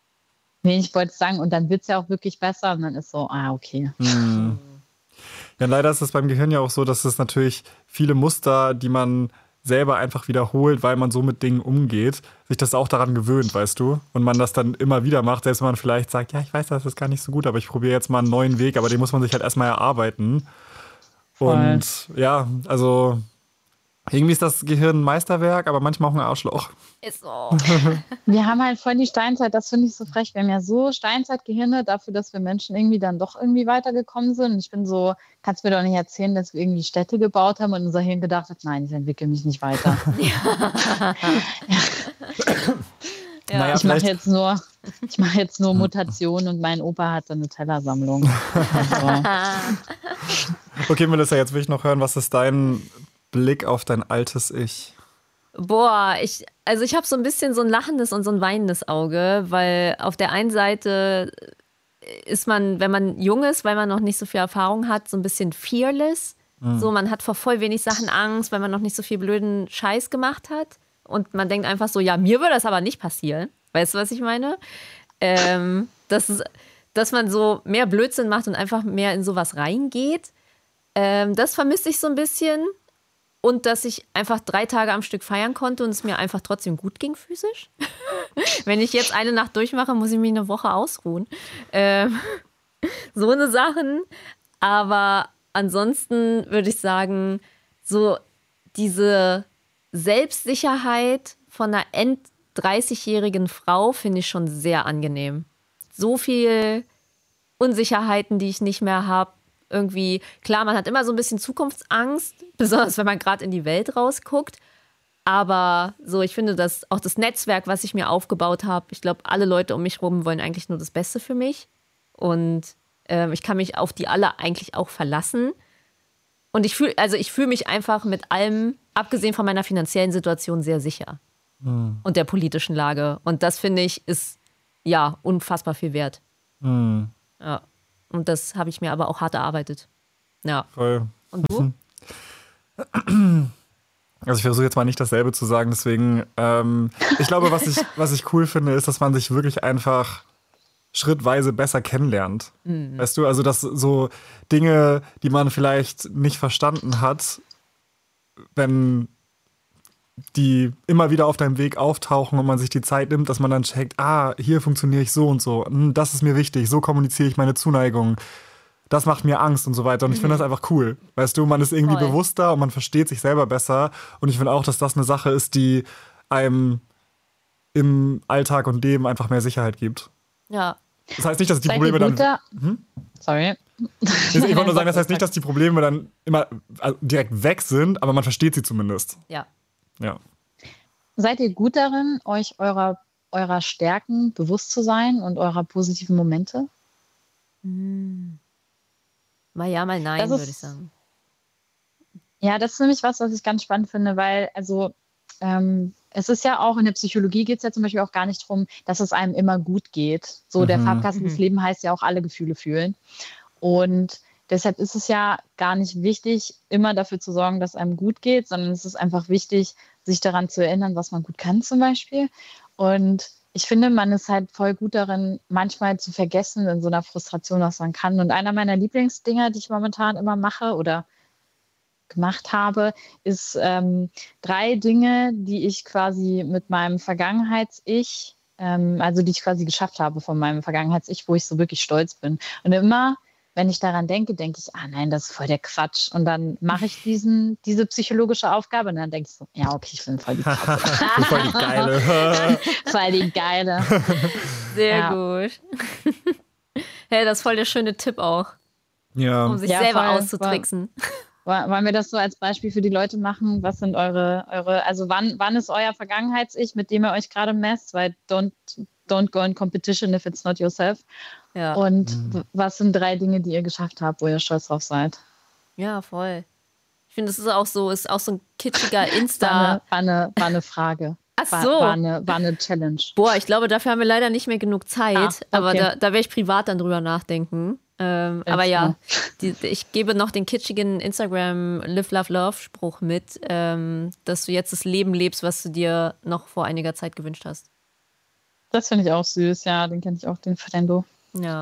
Nee, ich wollte sagen, und dann wird es ja auch wirklich besser und dann ist so, ah, okay. Hm. Ja, leider ist es beim Gehirn ja auch so, dass es natürlich viele Muster, die man selber einfach wiederholt, weil man so mit Dingen umgeht, sich das auch daran gewöhnt, weißt du? Und man das dann immer wieder macht, selbst wenn man vielleicht sagt, ja, ich weiß, das ist gar nicht so gut, aber ich probiere jetzt mal einen neuen Weg, aber den muss man sich halt erstmal erarbeiten. Voll. Und ja, also irgendwie ist das Gehirn ein Meisterwerk, aber manchmal auch ein Arschloch. Ist so. Wir haben halt voll die Steinzeit, das finde ich so frech. Wir haben ja so Steinzeitgehirne dafür, dass wir Menschen irgendwie dann doch irgendwie weitergekommen sind. Und ich bin so, kannst mir doch nicht erzählen, dass wir irgendwie Städte gebaut haben und unser Hirn gedacht hat, nein, ich entwickle mich nicht weiter. Ja. Naja, Ich mache vielleicht, jetzt nur, ich mache jetzt nur Mutation und mein Opa hat eine Tellersammlung. Also, okay, Melissa, jetzt will ich noch hören, was ist dein Blick auf dein altes Ich? Boah, ich, also ich habe so ein bisschen so ein lachendes und so ein weinendes Auge, weil auf der einen Seite ist man, wenn man jung ist, weil man noch nicht so viel Erfahrung hat, so ein bisschen fearless. Mhm. So, man hat vor voll wenig Sachen Angst, weil man noch nicht so viel blöden Scheiß gemacht hat. Und man denkt einfach so, ja, mir würde das aber nicht passieren. Weißt du, was ich meine? Ähm, dass, es- dass man so mehr Blödsinn macht und einfach mehr in sowas reingeht. Ähm, das vermisse ich so ein bisschen. Und dass ich einfach drei Tage am Stück feiern konnte und es mir einfach trotzdem gut ging physisch. Wenn ich jetzt eine Nacht durchmache, muss ich mich eine Woche ausruhen. Ähm, so eine Sachen. Aber ansonsten würde ich sagen, so diese Selbstsicherheit von einer end dreißigjährigen Frau finde ich schon sehr angenehm. So viel Unsicherheiten, die ich nicht mehr habe. Irgendwie, klar, man hat immer so ein bisschen Zukunftsangst, besonders wenn man gerade in die Welt rausguckt. Aber so, ich finde, dass auch das Netzwerk, was ich mir aufgebaut habe, ich glaube, alle Leute um mich rum wollen eigentlich nur das Beste für mich. Und ähm, ich kann mich auf die alle eigentlich auch verlassen. Und ich fühle, also ich fühle mich einfach mit allem, abgesehen von meiner finanziellen Situation, sehr sicher. Mhm. Und der politischen Lage. Und das, finde ich, ist ja unfassbar viel wert. Mhm. Ja. Und das habe ich mir aber auch hart erarbeitet. Ja. Voll. Und du? Also ich versuche jetzt mal nicht dasselbe zu sagen, deswegen, ähm, ich glaube, was ich, was ich cool finde, ist, dass man sich wirklich einfach schrittweise besser kennenlernt. Mhm. Weißt du, also dass so Dinge, die man vielleicht nicht verstanden hat, wenn die immer wieder auf deinem Weg auftauchen und man sich die Zeit nimmt, dass man dann checkt, ah, hier funktioniere ich so und so, das ist mir wichtig, so kommuniziere ich meine Zuneigung. Das macht mir Angst und so weiter. Und ich finde das einfach cool. Weißt du, man ist irgendwie Voll. bewusster und man versteht sich selber besser. Und ich finde auch, dass das eine Sache ist, die einem im Alltag und Leben einfach mehr Sicherheit gibt. Ja. Das heißt nicht, dass die Seid Probleme ihr dann... guter- Hm? Sorry. Ich wollte nur sagen, das heißt nicht, dass die Probleme dann immer also direkt weg sind, aber man versteht sie zumindest. Ja. Ja. Seid ihr gut darin, euch eurer, eurer Stärken bewusst zu sein und eurer positiven Momente? Hm. Mal ja, mal nein, Das ist- würde ich sagen. Ja, das ist nämlich was, was ich ganz spannend finde, weil also ähm, es ist ja auch, in der Psychologie geht es ja zum Beispiel auch gar nicht darum, dass es einem immer gut geht. So, der Mhm. Farbkasten des Mhm. Lebens heißt ja auch alle Gefühle fühlen. Und deshalb ist es ja gar nicht wichtig, immer dafür zu sorgen, dass einem gut geht, sondern es ist einfach wichtig, sich daran zu erinnern, was man gut kann zum Beispiel. Und ich finde, man ist halt voll gut darin, manchmal zu vergessen in so einer Frustration, was man kann. Und einer meiner Lieblingsdinger, die ich momentan immer mache oder gemacht habe, ist ähm, drei Dinge, die ich quasi mit meinem Vergangenheits-Ich, ähm, also die ich quasi geschafft habe von meinem Vergangenheits-Ich, wo ich so wirklich stolz bin. Und immer, wenn ich daran denke, denke ich, ah nein, das ist voll der Quatsch. Und dann mache ich diesen, diese psychologische Aufgabe und dann denke ich so, ja, okay, ich bin voll die Krasse. Voll die geile. voll die Geile. Sehr Ja. gut. Hey, das ist voll der schöne Tipp auch, Ja. um sich Ja, selber voll, auszutricksen. Woll- Wollen wir das so als Beispiel für die Leute machen? Was sind eure, eure also wann, wann ist euer Vergangenheits-Ich, mit dem ihr euch gerade messt? Weil don't, don't go in competition if it's not yourself. Ja. Und w- was sind drei Dinge, die ihr geschafft habt, wo ihr stolz drauf seid? Ja, voll. Ich finde, das ist auch so, ist auch so ein kitschiger War Insta. eine, war eine, war eine Frage. Ach War, so. war, eine, war eine Challenge. Boah, ich glaube, dafür haben wir leider nicht mehr genug Zeit. Ah, okay. Aber da, da werde ich privat dann drüber nachdenken. Ähm, aber ja, die, ich gebe noch den kitschigen Instagram Live, Love, Love Spruch mit, ähm, dass du jetzt das Leben lebst, was du dir noch vor einiger Zeit gewünscht hast. Das finde ich auch süß, ja, den kenne ich auch, den Frendo. Ja.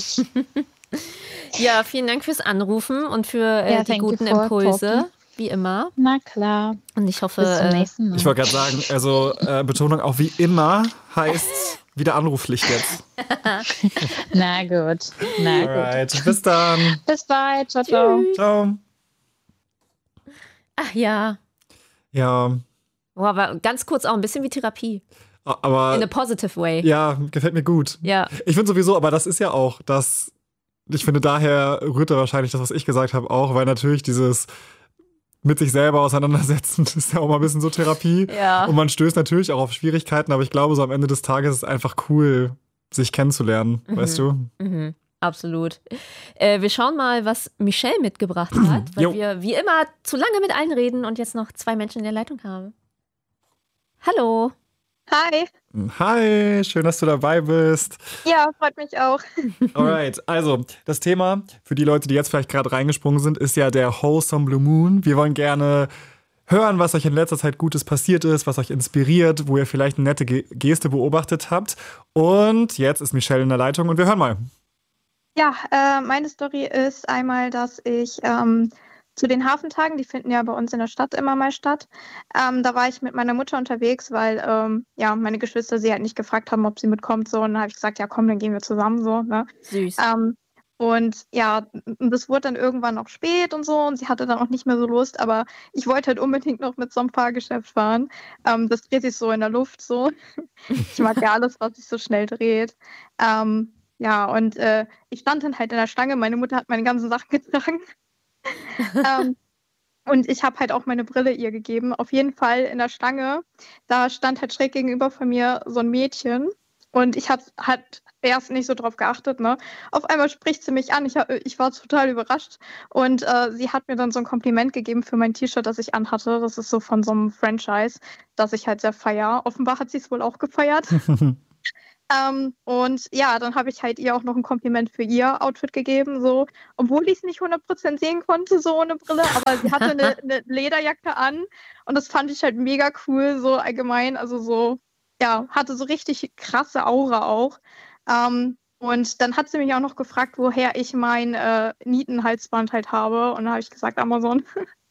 Ja, vielen Dank fürs Anrufen und für äh, Ja, die thank you guten for Impulse, talking. wie immer. Na klar. Und ich hoffe, Bis zum äh, nächsten Mal. Ich wollte gerade sagen, also äh, Betonung auch wie immer heißt wieder Anrufpflicht jetzt. Na gut. Na gut. Alright, bis dann. Bis bald. Ciao, ciao. Ciao. ach ja. Ja, Boah, aber ganz kurz auch ein bisschen wie Therapie. aber In a positive way. ja, gefällt mir gut. Ja. Ich finde sowieso, aber das ist ja auch das, ich finde, daher rührt da wahrscheinlich das, was ich gesagt habe, auch, weil natürlich dieses mit sich selber auseinandersetzen ist ja auch mal ein bisschen so Therapie. Ja. Und man stößt natürlich auch auf Schwierigkeiten, aber ich glaube, so am Ende des Tages ist es einfach cool, sich kennenzulernen, weißt du? Mhm, absolut. Äh, wir schauen mal, was Michelle mitgebracht hat, weil Jo. wir wie immer zu lange mit allen reden und jetzt noch zwei Menschen in der Leitung haben. Hallo. Hi. Hi, schön, dass du dabei bist. Ja, freut mich auch. Alright, also das Thema für die Leute, die jetzt vielleicht gerade reingesprungen sind, ist ja der Wholesome Blue Moon. Wir wollen gerne hören, was euch in letzter Zeit Gutes passiert ist, was euch inspiriert, wo ihr vielleicht eine nette Ge- Geste beobachtet habt. Und jetzt ist Michelle in der Leitung und wir hören mal. Ja, äh, meine Story ist einmal, dass ich ähm, zu den Hafentagen, die finden ja bei uns in der Stadt immer mal statt, ähm, da war ich mit meiner Mutter unterwegs, weil ähm, ja meine Geschwister sie halt nicht gefragt haben, ob sie mitkommt. So, und dann habe ich gesagt, ja komm, dann gehen wir zusammen so. Ne? Süß. Ähm, und ja, das wurde dann irgendwann auch spät und so und sie hatte dann auch nicht mehr so Lust, aber ich wollte halt unbedingt noch mit so einem Fahrgeschäft fahren. Ähm, das dreht sich so in der Luft so. Ich mag ja alles, was sich so schnell dreht. Ähm, ja, und äh, ich stand dann halt in der Schlange, meine Mutter hat meine ganzen Sachen getragen. ähm, und ich habe halt auch meine Brille ihr gegeben. Auf jeden Fall in der Schlange, da stand halt schräg gegenüber von mir so ein Mädchen. Und ich habe halt erst nicht so drauf geachtet, ne? Auf einmal spricht sie mich an. Ich, hab, ich war total überrascht. Und äh, sie hat mir dann so ein Kompliment gegeben für mein T-Shirt, das ich anhatte. Das ist so von so einem Franchise, das ich halt sehr feiere. Offenbar hat sie es wohl auch gefeiert. ähm, und ja, dann habe ich halt ihr auch noch ein Kompliment für ihr Outfit gegeben, so. Obwohl ich es nicht hundert Prozent sehen konnte, so ohne Brille. Aber sie hatte eine, eine Lederjacke an. Und das fand ich halt mega cool, so allgemein. Also so, ja, hatte so richtig krasse Aura auch. Ähm, und dann hat sie mich auch noch gefragt, woher ich mein äh, Nietenhalsband halt habe. Und dann habe ich gesagt, Amazon.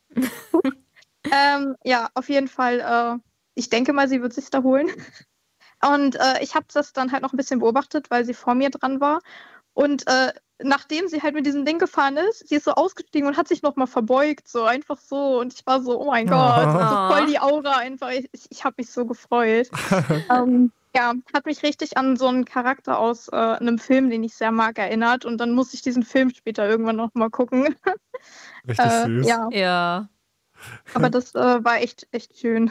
ähm, ja, auf jeden Fall. Äh, ich denke mal, sie wird sich da holen. Und äh, ich habe das dann halt noch ein bisschen beobachtet, weil sie vor mir dran war. Und äh, nachdem sie halt mit diesem Ding gefahren ist, sie ist so ausgestiegen und hat sich nochmal verbeugt, so einfach so. Und ich war so, oh mein Gott, Oh. so voll die Aura einfach. Ich, ich habe mich so gefreut. ähm, ja, hat mich richtig an so einen Charakter aus äh, einem Film, den ich sehr mag, erinnert. Und dann muss ich diesen Film später irgendwann nochmal gucken. Richtig äh, süß. Ja, Ja. aber das äh, war echt, echt schön.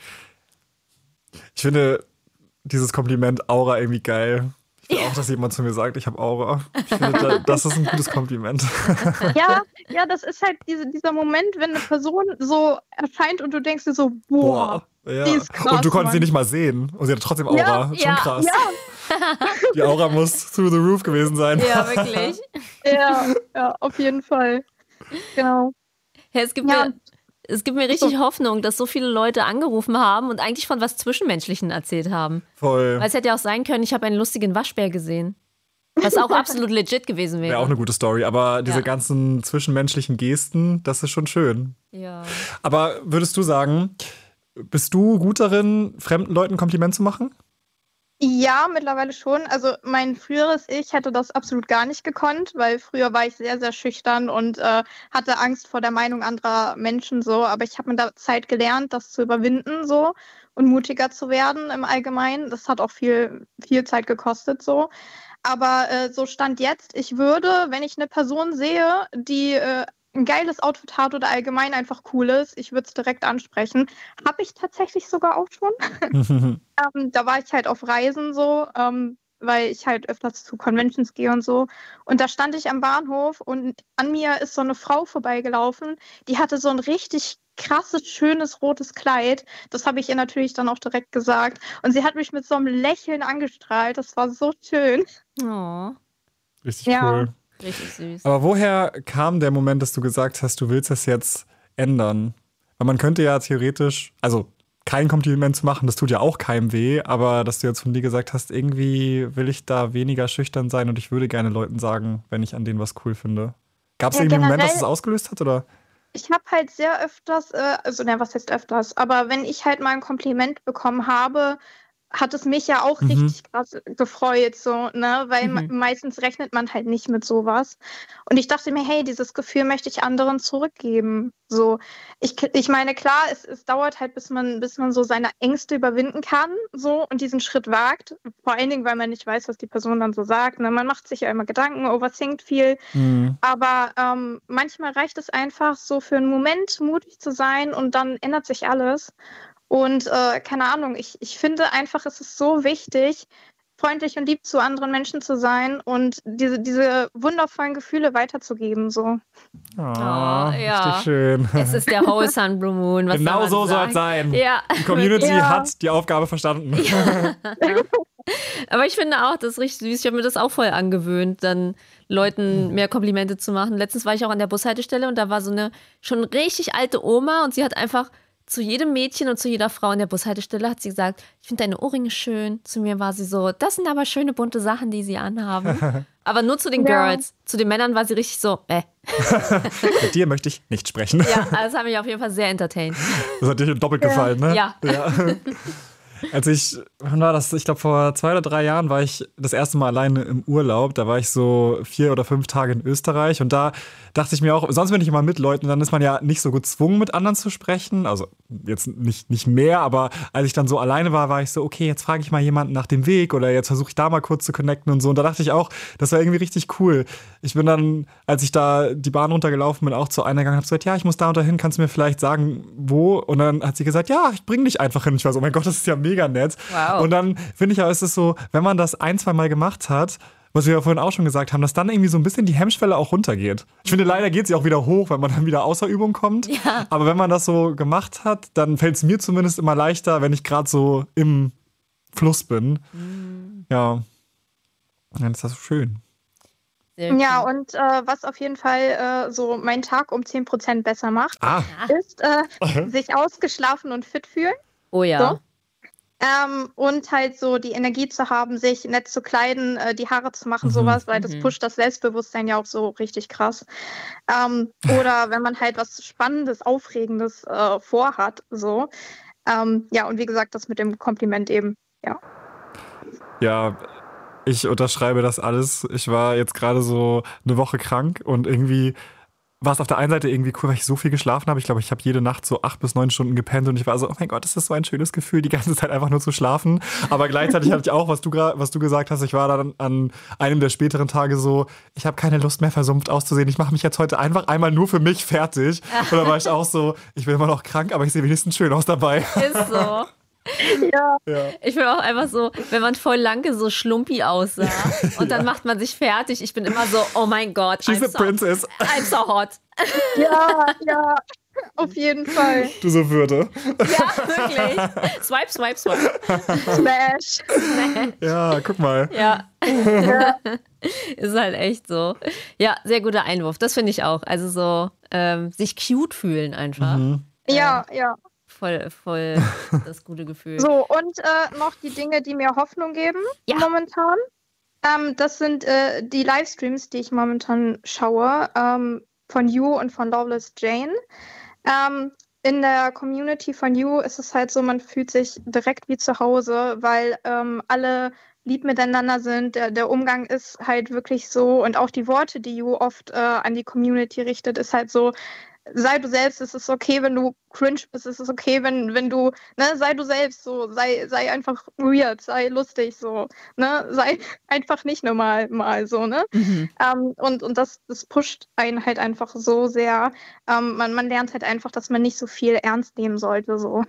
Ich finde dieses Kompliment Aura irgendwie geil. Ich will auch, dass jemand zu mir sagt, ich habe Aura. Ich finde, da- das ist ein gutes Kompliment. Ja, ja, das ist halt diese, dieser Moment, wenn eine Person so erscheint und du denkst dir so, boah. Ja. die ist krass, Und du konntest sie Mann. nicht mal sehen. Und sie hat trotzdem Aura. Ja, Schon ja, krass. Ja, Die Aura muss through the roof gewesen sein. Ja, wirklich. ja, ja, auf jeden Fall. Genau. Ja, es gibt Ja. mir, es gibt mir richtig Hoffnung, dass so viele Leute angerufen haben und eigentlich von was Zwischenmenschlichen erzählt haben. Voll. Weil es hätte ja auch sein können, ich habe einen lustigen Waschbär gesehen. Was auch absolut legit gewesen wäre. Wäre auch eine gute Story. Aber diese Ja. ganzen zwischenmenschlichen Gesten, das ist schon schön. Ja. Aber würdest du sagen, bist du gut darin, fremden Leuten Kompliment zu machen? Ja, mittlerweile schon. Also mein früheres Ich hätte das absolut gar nicht gekonnt, weil früher war ich sehr, sehr schüchtern und äh, hatte Angst vor der Meinung anderer Menschen so. Aber ich habe mit der Zeit gelernt, das zu überwinden so und mutiger zu werden im Allgemeinen. Das hat auch viel, viel Zeit gekostet so. Aber äh, so Stand jetzt, ich würde, wenn ich eine Person sehe, die äh, ein geiles Outfit hat oder allgemein einfach cool ist, ich würde es direkt ansprechen. Habe ich tatsächlich sogar auch schon. Ähm, da war ich halt auf Reisen so, ähm, weil ich halt öfters zu Conventions gehe und so. Und da stand ich am Bahnhof und an mir ist so eine Frau vorbeigelaufen, die hatte so ein richtig krasses, schönes rotes Kleid. Das habe ich ihr natürlich dann auch direkt gesagt. Und sie hat mich mit so einem Lächeln angestrahlt. Das war so schön. Oh, Richtig Ja. cool. richtig süß. Aber woher kam der Moment, dass du gesagt hast, du willst das jetzt ändern? Weil man könnte ja theoretisch, also kein Kompliment zu machen, das tut ja auch keinem weh, aber dass du jetzt von dir gesagt hast, irgendwie will ich da weniger schüchtern sein und ich würde gerne Leuten sagen, wenn ich an denen was cool finde. Gab es Ja, irgendwie einen Moment, dass generell- es ausgelöst hat, oder? Ich habe halt sehr öfters, äh, also ne, was heißt öfters, aber wenn ich halt mal ein Kompliment bekommen habe, hat es mich ja auch Mhm. richtig krass gefreut, so, ne, weil me- meistens rechnet man halt nicht mit sowas. Und ich dachte mir, hey, dieses Gefühl möchte ich anderen zurückgeben, so. Ich, ich meine, klar, es, es dauert halt, bis man, bis man so seine Ängste überwinden kann, so, und diesen Schritt wagt. Vor allen Dingen, weil man nicht weiß, was die Person dann so sagt, ne, man macht sich ja immer Gedanken, overthinkt viel. Mhm. Aber ähm, manchmal reicht es einfach, so für einen Moment mutig zu sein und dann ändert sich alles. Und äh, keine Ahnung, ich, ich finde einfach, es ist so wichtig, freundlich und lieb zu anderen Menschen zu sein und diese, diese wundervollen Gefühle weiterzugeben. So. Oh, ja. Richtig schön. Es ist der Whole Sun Blue Moon. Was Genau soll so man soll es sagen? sein. Ja. Die Community Ja. hat die Aufgabe verstanden. Aber ich finde auch, das ist richtig süß. Ich habe mir das auch voll angewöhnt, dann Leuten mehr Komplimente zu machen. Letztens war ich auch an der Bushaltestelle und da war so eine schon richtig alte Oma und sie hat einfach zu jedem Mädchen und zu jeder Frau an der Bushaltestelle hat sie gesagt, ich finde deine Ohrringe schön. Zu mir war sie so, das sind aber schöne bunte Sachen, die sie anhaben. Aber nur zu den Ja. Girls. Zu den Männern war sie richtig so, äh. Mit dir möchte ich nicht sprechen. Ja, also das hat mich auf jeden Fall sehr entertained. Das hat dir doppelt gefallen, ne? Ja. ja. Als ich, wann war das? Ich glaube, vor zwei oder drei Jahren war ich das erste Mal alleine im Urlaub. Da war ich so vier oder fünf Tage in Österreich. Und da dachte ich mir auch, sonst bin ich immer mit Leuten und dann ist man ja nicht so gezwungen, mit anderen zu sprechen. Also jetzt nicht, nicht mehr, aber als ich dann so alleine war, war ich so, okay, jetzt frage ich mal jemanden nach dem Weg oder jetzt versuche ich da mal kurz zu connecten und so. Und da dachte ich auch, das war irgendwie richtig cool. Ich bin dann, als ich da die Bahn runtergelaufen bin, auch zu einer gegangen, habe gesagt, ja, ich muss da und dahin, kannst du mir vielleicht sagen, wo? Und dann hat sie gesagt, ja, ich bring dich einfach hin. Ich war so, oh mein Gott, das ist ja mega nett. Wow. Und dann finde ich auch, ist es so, wenn man das ein, zwei Mal gemacht hat, was wir ja vorhin auch schon gesagt haben, dass dann irgendwie so ein bisschen die Hemmschwelle auch runtergeht. Ich finde, leider geht sie auch wieder hoch, wenn man dann wieder außer Übung kommt. Ja. Aber wenn man das so gemacht hat, dann fällt es mir zumindest immer leichter, wenn ich gerade so im Fluss bin. Mhm. Ja. Dann ist das so schön. Sehr Ja, cool. und äh, was auf jeden Fall äh, so meinen Tag um zehn Prozent besser macht, Ah. ist äh, sich ausgeschlafen und fit fühlen. Oh ja. So. Ähm, und halt so die Energie zu haben, sich nett zu kleiden, äh, die Haare zu machen, Mhm. sowas, weil das Mhm. pusht das Selbstbewusstsein ja auch so richtig krass. Ähm, oder wenn man halt was Spannendes, Aufregendes äh, vorhat, so. Ähm, ja, und wie gesagt, das mit dem Kompliment eben, ja. Ja, ich unterschreibe das alles. Ich war jetzt gerade so eine Woche krank und irgendwie war es auf der einen Seite irgendwie cool, weil ich so viel geschlafen habe. Ich glaube, ich habe jede Nacht so acht bis neun Stunden gepennt und ich war so, oh mein Gott, das ist so ein schönes Gefühl, die ganze Zeit einfach nur zu schlafen. Aber gleichzeitig hatte ich auch, was du, was du gesagt hast, ich war dann an einem der späteren Tage so, ich habe keine Lust mehr versumpft auszusehen. Ich mache mich jetzt heute einfach einmal nur für mich fertig. Und dann war ich auch so, ich bin immer noch krank, aber ich sehe wenigstens schön aus dabei. Ist so. Ja, Ja. Ich bin auch einfach so, wenn man voll lange so schlumpi aussah und dann macht man sich fertig. Ich bin immer so, oh mein Gott, She's I'm a so, princess. I'm so hot. ja, ja, auf jeden Fall. Du so würde. Ja, wirklich. Swipe, swipe, swipe. Smash. Ja, guck mal. Ja, Ja. ist halt echt so. Ja, sehr guter Einwurf. Das finde ich auch. Also so ähm, sich cute fühlen einfach. Mhm. Ja, ja. Voll, voll das gute Gefühl. So, und äh, noch die Dinge, die mir Hoffnung geben Ja. momentan. Ähm, das sind äh, die Livestreams, die ich momentan schaue, ähm, von You und von Loveless Jane. Ähm, in der Community von You ist es halt so, man fühlt sich direkt wie zu Hause, weil ähm, alle lieb miteinander sind. Der, der Umgang ist halt wirklich so und auch die Worte, die You oft äh, an die Community richtet, ist halt so, sei du selbst, es ist okay, wenn du cringe bist, es ist okay, wenn, wenn du, ne, sei du selbst, so, sei, sei einfach weird, sei lustig, so, ne, sei einfach nicht normal mal, so, ne, Mhm. ähm, und, und das, das pusht einen halt einfach so sehr, ähm, man, man lernt halt einfach, dass man nicht so viel ernst nehmen sollte, so.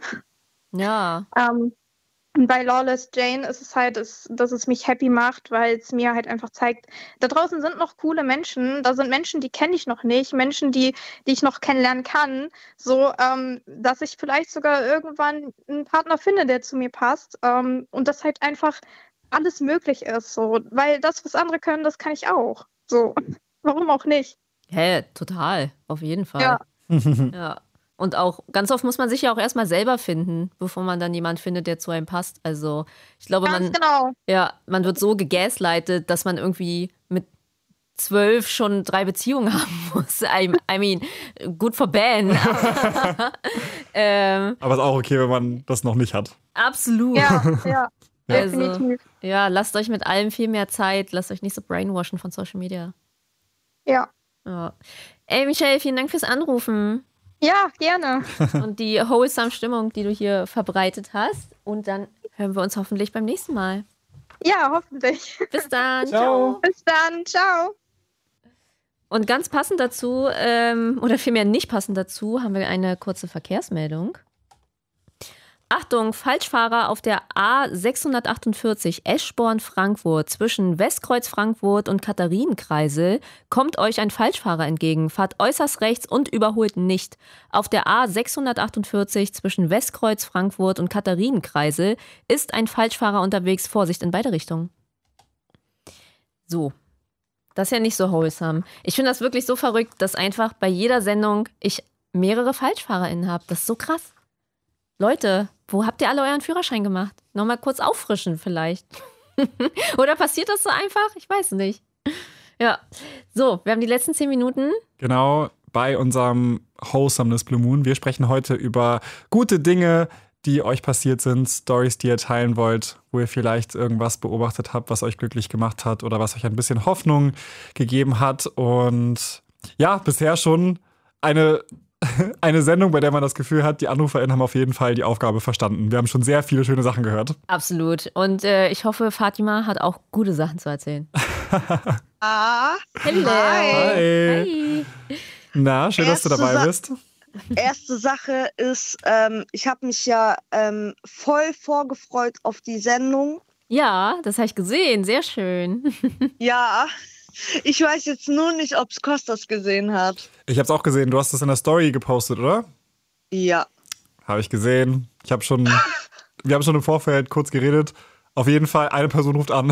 Ja. Ähm, und bei Lawless Jane ist es halt, dass, dass es mich happy macht, weil es mir halt einfach zeigt, da draußen sind noch coole Menschen, da sind Menschen, die kenne ich noch nicht, Menschen, die, die ich noch kennenlernen kann, so, ähm, dass ich vielleicht sogar irgendwann einen Partner finde, der zu mir passt, ähm, und dass halt einfach alles möglich ist, so, weil das, was andere können, das kann ich auch, so, warum auch nicht? Hä, total. Auf jeden Fall. Ja. Ja. Und auch ganz oft muss man sich ja auch erstmal selber finden, bevor man dann jemanden findet, der zu einem passt. Also ich glaube, Ganz man, genau. ja, man wird so gegaslightet, dass man irgendwie mit zwölf schon drei Beziehungen haben muss. I, I mean, good for Ben. ähm, Aber ist auch okay, wenn man das noch nicht hat. absolut. Ja, ja, Also, definitiv. ja, lasst euch mit allem viel mehr Zeit. Lasst euch nicht so brainwashen von Social Media. Ja. Ja. Ey, Michelle, vielen Dank fürs Anrufen Ja, gerne. und die wholesome Stimmung, die du hier verbreitet hast. Und dann hören wir uns hoffentlich beim nächsten Mal. Ja, hoffentlich. Bis dann. Ciao. Bis dann. Ciao. Und ganz passend dazu, ähm, oder vielmehr nicht passend dazu, haben wir eine kurze Verkehrsmeldung. Achtung, Falschfahrer auf der A sechshundertachtundvierzig Eschborn-Frankfurt zwischen Westkreuz Frankfurt und Katharinenkreisel kommt euch ein Falschfahrer entgegen. Fahrt äußerst rechts und überholt nicht. Auf der A sechshundertachtundvierzig zwischen Westkreuz Frankfurt und Katharinenkreisel ist ein Falschfahrer unterwegs. Vorsicht in beide Richtungen. So. Das ist ja nicht so wholesome. Ich finde das wirklich so verrückt, dass einfach bei jeder Sendung ich mehrere FalschfahrerInnen habe. Das ist so krass. Leute, wo habt ihr alle euren Führerschein gemacht? Nochmal kurz auffrischen vielleicht. Oder passiert das so einfach? Ich weiß nicht. Ja, so, wir haben die letzten zehn Minuten. Genau, bei unserem Wholesomeness Blue Moon. Wir sprechen heute über gute Dinge, die euch passiert sind, Stories, die ihr teilen wollt, wo ihr vielleicht irgendwas beobachtet habt, was euch glücklich gemacht hat oder was euch ein bisschen Hoffnung gegeben hat. Und ja, bisher schon eine eine Sendung, bei der man das Gefühl hat, die AnruferInnen haben auf jeden Fall die Aufgabe verstanden. Wir haben schon sehr viele schöne Sachen gehört. Absolut. Und äh, ich hoffe, Fatima hat auch gute Sachen zu erzählen. Ah, Hello. Hi. Hi. Na, schön, dass du Erste dabei Sa- bist. erste Sache ist, ähm, ich habe mich ja ähm, voll vorgefreut auf die Sendung. Ja, das habe ich gesehen. Sehr schön. Ja, ich weiß jetzt nur nicht, ob es Kostas gesehen hat. Ich habe es auch gesehen. Du hast es in der Story gepostet, oder? Ja. Habe ich gesehen. Ich habe schon, wir haben schon im Vorfeld kurz geredet. Auf jeden Fall, eine Person ruft an.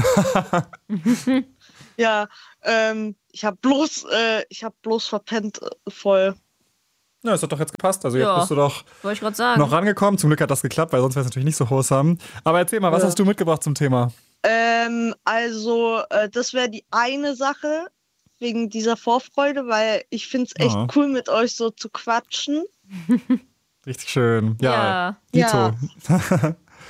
Ja, ähm, ich habe bloß, äh, ich habe bloß verpennt äh, voll. Na, es hat doch jetzt gepasst. Also jetzt Ja. bist du doch Wollte ich gerade sagen. noch rangekommen. Zum Glück hat das geklappt, weil sonst wäre es natürlich nicht so wholesome. Aber erzähl mal, was Ja. hast du mitgebracht zum Thema? Ähm, also, äh, das wäre die eine Sache wegen dieser Vorfreude, weil ich finde es echt Ja. cool, mit euch so zu quatschen. Richtig schön. Ja, Ja. Dito.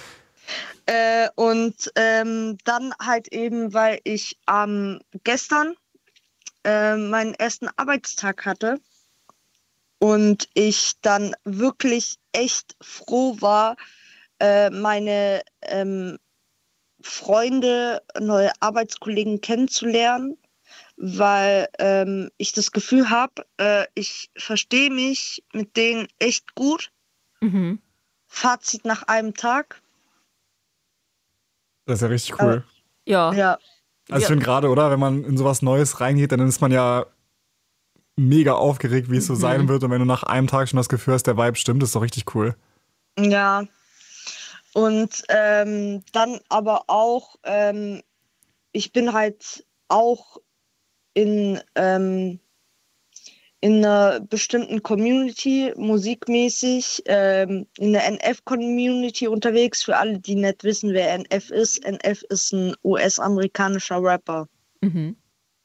Äh, und ähm, dann halt eben, weil ich ähm, gestern äh, meinen ersten Arbeitstag hatte und ich dann wirklich echt froh war, äh, meine ähm, Freunde, neue Arbeitskollegen kennenzulernen, weil ähm, ich das Gefühl habe, äh, ich verstehe mich mit denen echt gut. Mhm. Fazit nach einem Tag. Das ist ja richtig cool. Ja. Ja, Also ich ja. finde gerade, oder, wenn man in sowas Neues reingeht, dann ist man ja mega aufgeregt, wie es so Mhm. sein wird. Und wenn du nach einem Tag schon das Gefühl hast, der Vibe stimmt, ist doch richtig cool. Ja. Und ähm, dann aber auch, ähm, ich bin halt auch in, ähm, in einer bestimmten Community, musikmäßig, ähm, in der N F-Community unterwegs. Für alle, die nicht wissen, wer N F ist. N F ist ein U S-amerikanischer Rapper. Mhm.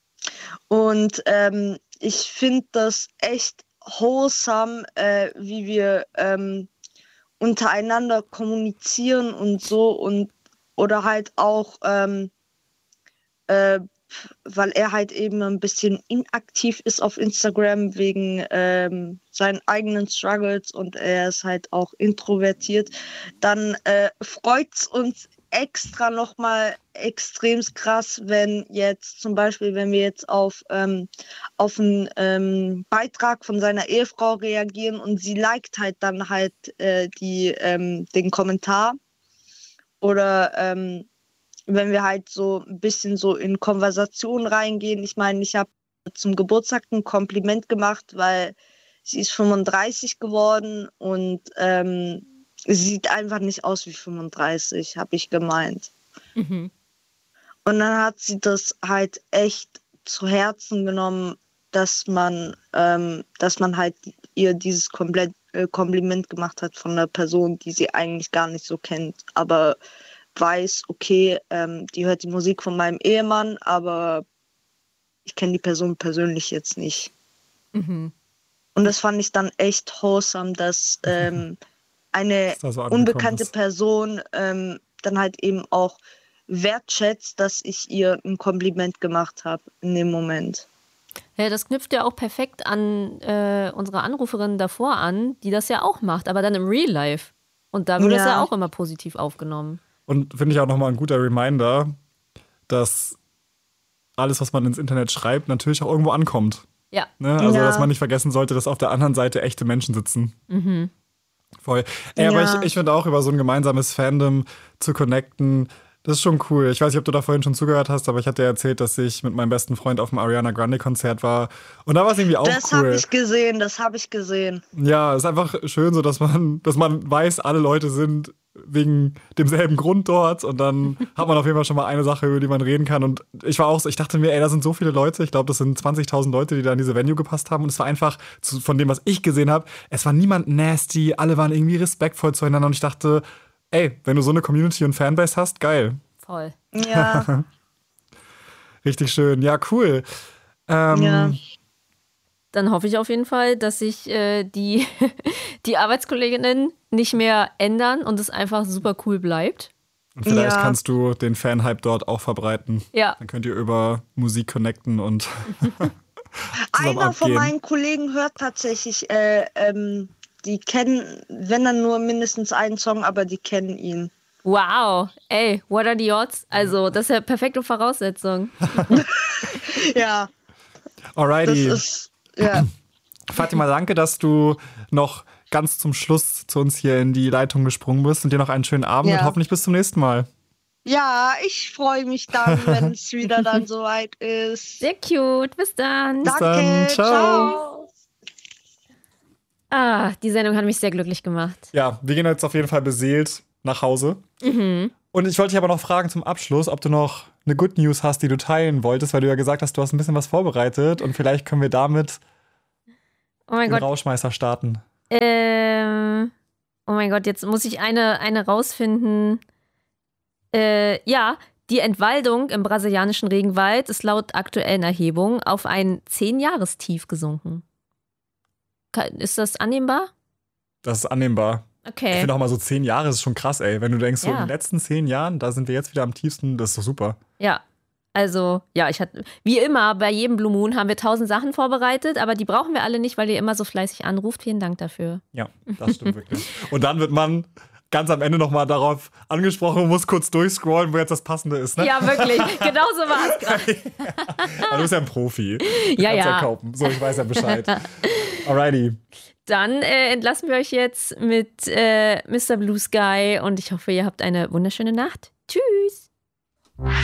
Und ähm, ich finde das echt wholesome, äh, wie wir ähm, untereinander kommunizieren und so und oder halt auch, ähm, äh, weil er halt eben ein bisschen inaktiv ist auf Instagram wegen ähm, seinen eigenen Struggles und er ist halt auch introvertiert, dann äh, freut es uns extra nochmal extrem krass, wenn jetzt zum Beispiel, wenn wir jetzt auf, ähm, auf einen ähm, Beitrag von seiner Ehefrau reagieren und sie liked halt dann halt äh, die, ähm, den Kommentar oder ähm, wenn wir halt so ein bisschen so in Konversation reingehen. Ich meine, ich habe zum Geburtstag ein Kompliment gemacht, weil sie ist fünfunddreißig geworden und ähm, sie sieht einfach nicht aus wie fünfunddreißig, habe ich gemeint. Mhm. Und dann hat sie das halt echt zu Herzen genommen, dass man, ähm, dass man halt ihr dieses komplett, äh, Kompliment gemacht hat von einer Person, die sie eigentlich gar nicht so kennt, aber weiß, okay, ähm, die hört die Musik von meinem Ehemann, aber ich kenne die Person persönlich jetzt nicht. Mhm. Und das fand ich dann echt wholesome, dass ähm, eine Dass da so angekommen unbekannte ist. Person ähm, dann halt eben auch wertschätzt, dass ich ihr ein Kompliment gemacht habe in dem Moment. Ja, das knüpft ja auch perfekt an äh, unsere Anruferin davor an, die das ja auch macht, aber dann im Real Life. Und da wird es Ja. ja auch immer positiv aufgenommen. Und finde ich auch nochmal ein guter Reminder, dass alles, was man ins Internet schreibt, natürlich auch irgendwo ankommt. Ja. Ne? Also, Ja. dass man nicht vergessen sollte, dass auf der anderen Seite echte Menschen sitzen. Mhm. Voll. Ey, aber Ja. ich, ich finde auch, über so ein gemeinsames Fandom zu connecten, das ist schon cool. Ich weiß nicht, ob du da vorhin schon zugehört hast, aber ich hatte dir erzählt, dass ich mit meinem besten Freund auf dem Ariana Grande Konzert war. Und da war es irgendwie auch Das habe cool. ich gesehen, das habe ich gesehen. Ja, es ist einfach schön so, dass man, dass man weiß, alle Leute sind wegen demselben Grund dort und dann hat man auf jeden Fall schon mal eine Sache, über die man reden kann. Und ich war auch so, ich dachte mir, ey, da sind so viele Leute, ich glaube, das sind zwanzigtausend Leute, die da in diese Venue gepasst haben und es war einfach, zu, von dem, was ich gesehen habe, es war niemand nasty, alle waren irgendwie respektvoll zueinander und ich dachte, ey, wenn du so eine Community und Fanbase hast, geil. Voll. Ja, Richtig schön. Ja, cool. Ähm, ja. Dann hoffe ich auf jeden Fall, dass sich äh, die, die Arbeitskolleginnen nicht mehr ändern und es einfach super cool bleibt. Und vielleicht Ja. kannst du den Fanhype dort auch verbreiten. Ja, Dann könnt ihr über Musik connecten und zusammen Einer von abgehen. meinen Kollegen hört tatsächlich, äh, ähm, die kennen, wenn dann nur mindestens einen Song, aber die kennen ihn. Wow, ey, what are the odds? Also, das ist ja perfekte Voraussetzung. Ja, das Alrighty. ist, ja. Fatima, danke, dass du noch ganz zum Schluss zu uns hier in die Leitung gesprungen bist und dir noch einen schönen Abend Ja. und hoffentlich bis zum nächsten Mal. Ja, ich freue mich dann, wenn es wieder dann soweit ist. Sehr cute, bis dann. Bis Danke, dann, ciao. ciao. Ah, die Sendung hat mich sehr glücklich gemacht. Ja, wir gehen jetzt auf jeden Fall beseelt nach Hause. Mhm. Und ich wollte dich aber noch fragen zum Abschluss, ob du noch eine Good News hast, die du teilen wolltest, weil du ja gesagt hast, du hast ein bisschen was vorbereitet und vielleicht können wir damit Oh mein den Gott. Rauschmeißer starten. Ähm, oh mein Gott, jetzt muss ich eine, eine rausfinden. Äh, ja, die Entwaldung im brasilianischen Regenwald ist laut aktuellen Erhebungen auf ein zehn-Jahrestief gesunken. Ka- Ist das annehmbar? Das ist annehmbar. Ich Okay. finde auch mal so zehn Jahre ist schon krass, ey. Wenn du denkst, so Ja. in den letzten zehn Jahren, da sind wir jetzt wieder am tiefsten, das ist doch super. Ja. Also, ja, ich hatte, wie immer, bei jedem Blue Moon haben wir tausend Sachen vorbereitet, aber die brauchen wir alle nicht, weil ihr immer so fleißig anruft. Vielen Dank dafür. Ja, das stimmt wirklich. Und dann wird man ganz am Ende nochmal darauf angesprochen und muss kurz durchscrollen, wo jetzt das Passende ist, ne? Ja, wirklich. Genau so war es gerade. Aber du bist ja ein Profi. Du Ja, kannst ja. kaufen. So, ich weiß ja Bescheid. Alrighty. Dann äh, entlassen wir euch jetzt mit äh, Mister Blue Sky und ich hoffe, ihr habt eine wunderschöne Nacht. Tschüss.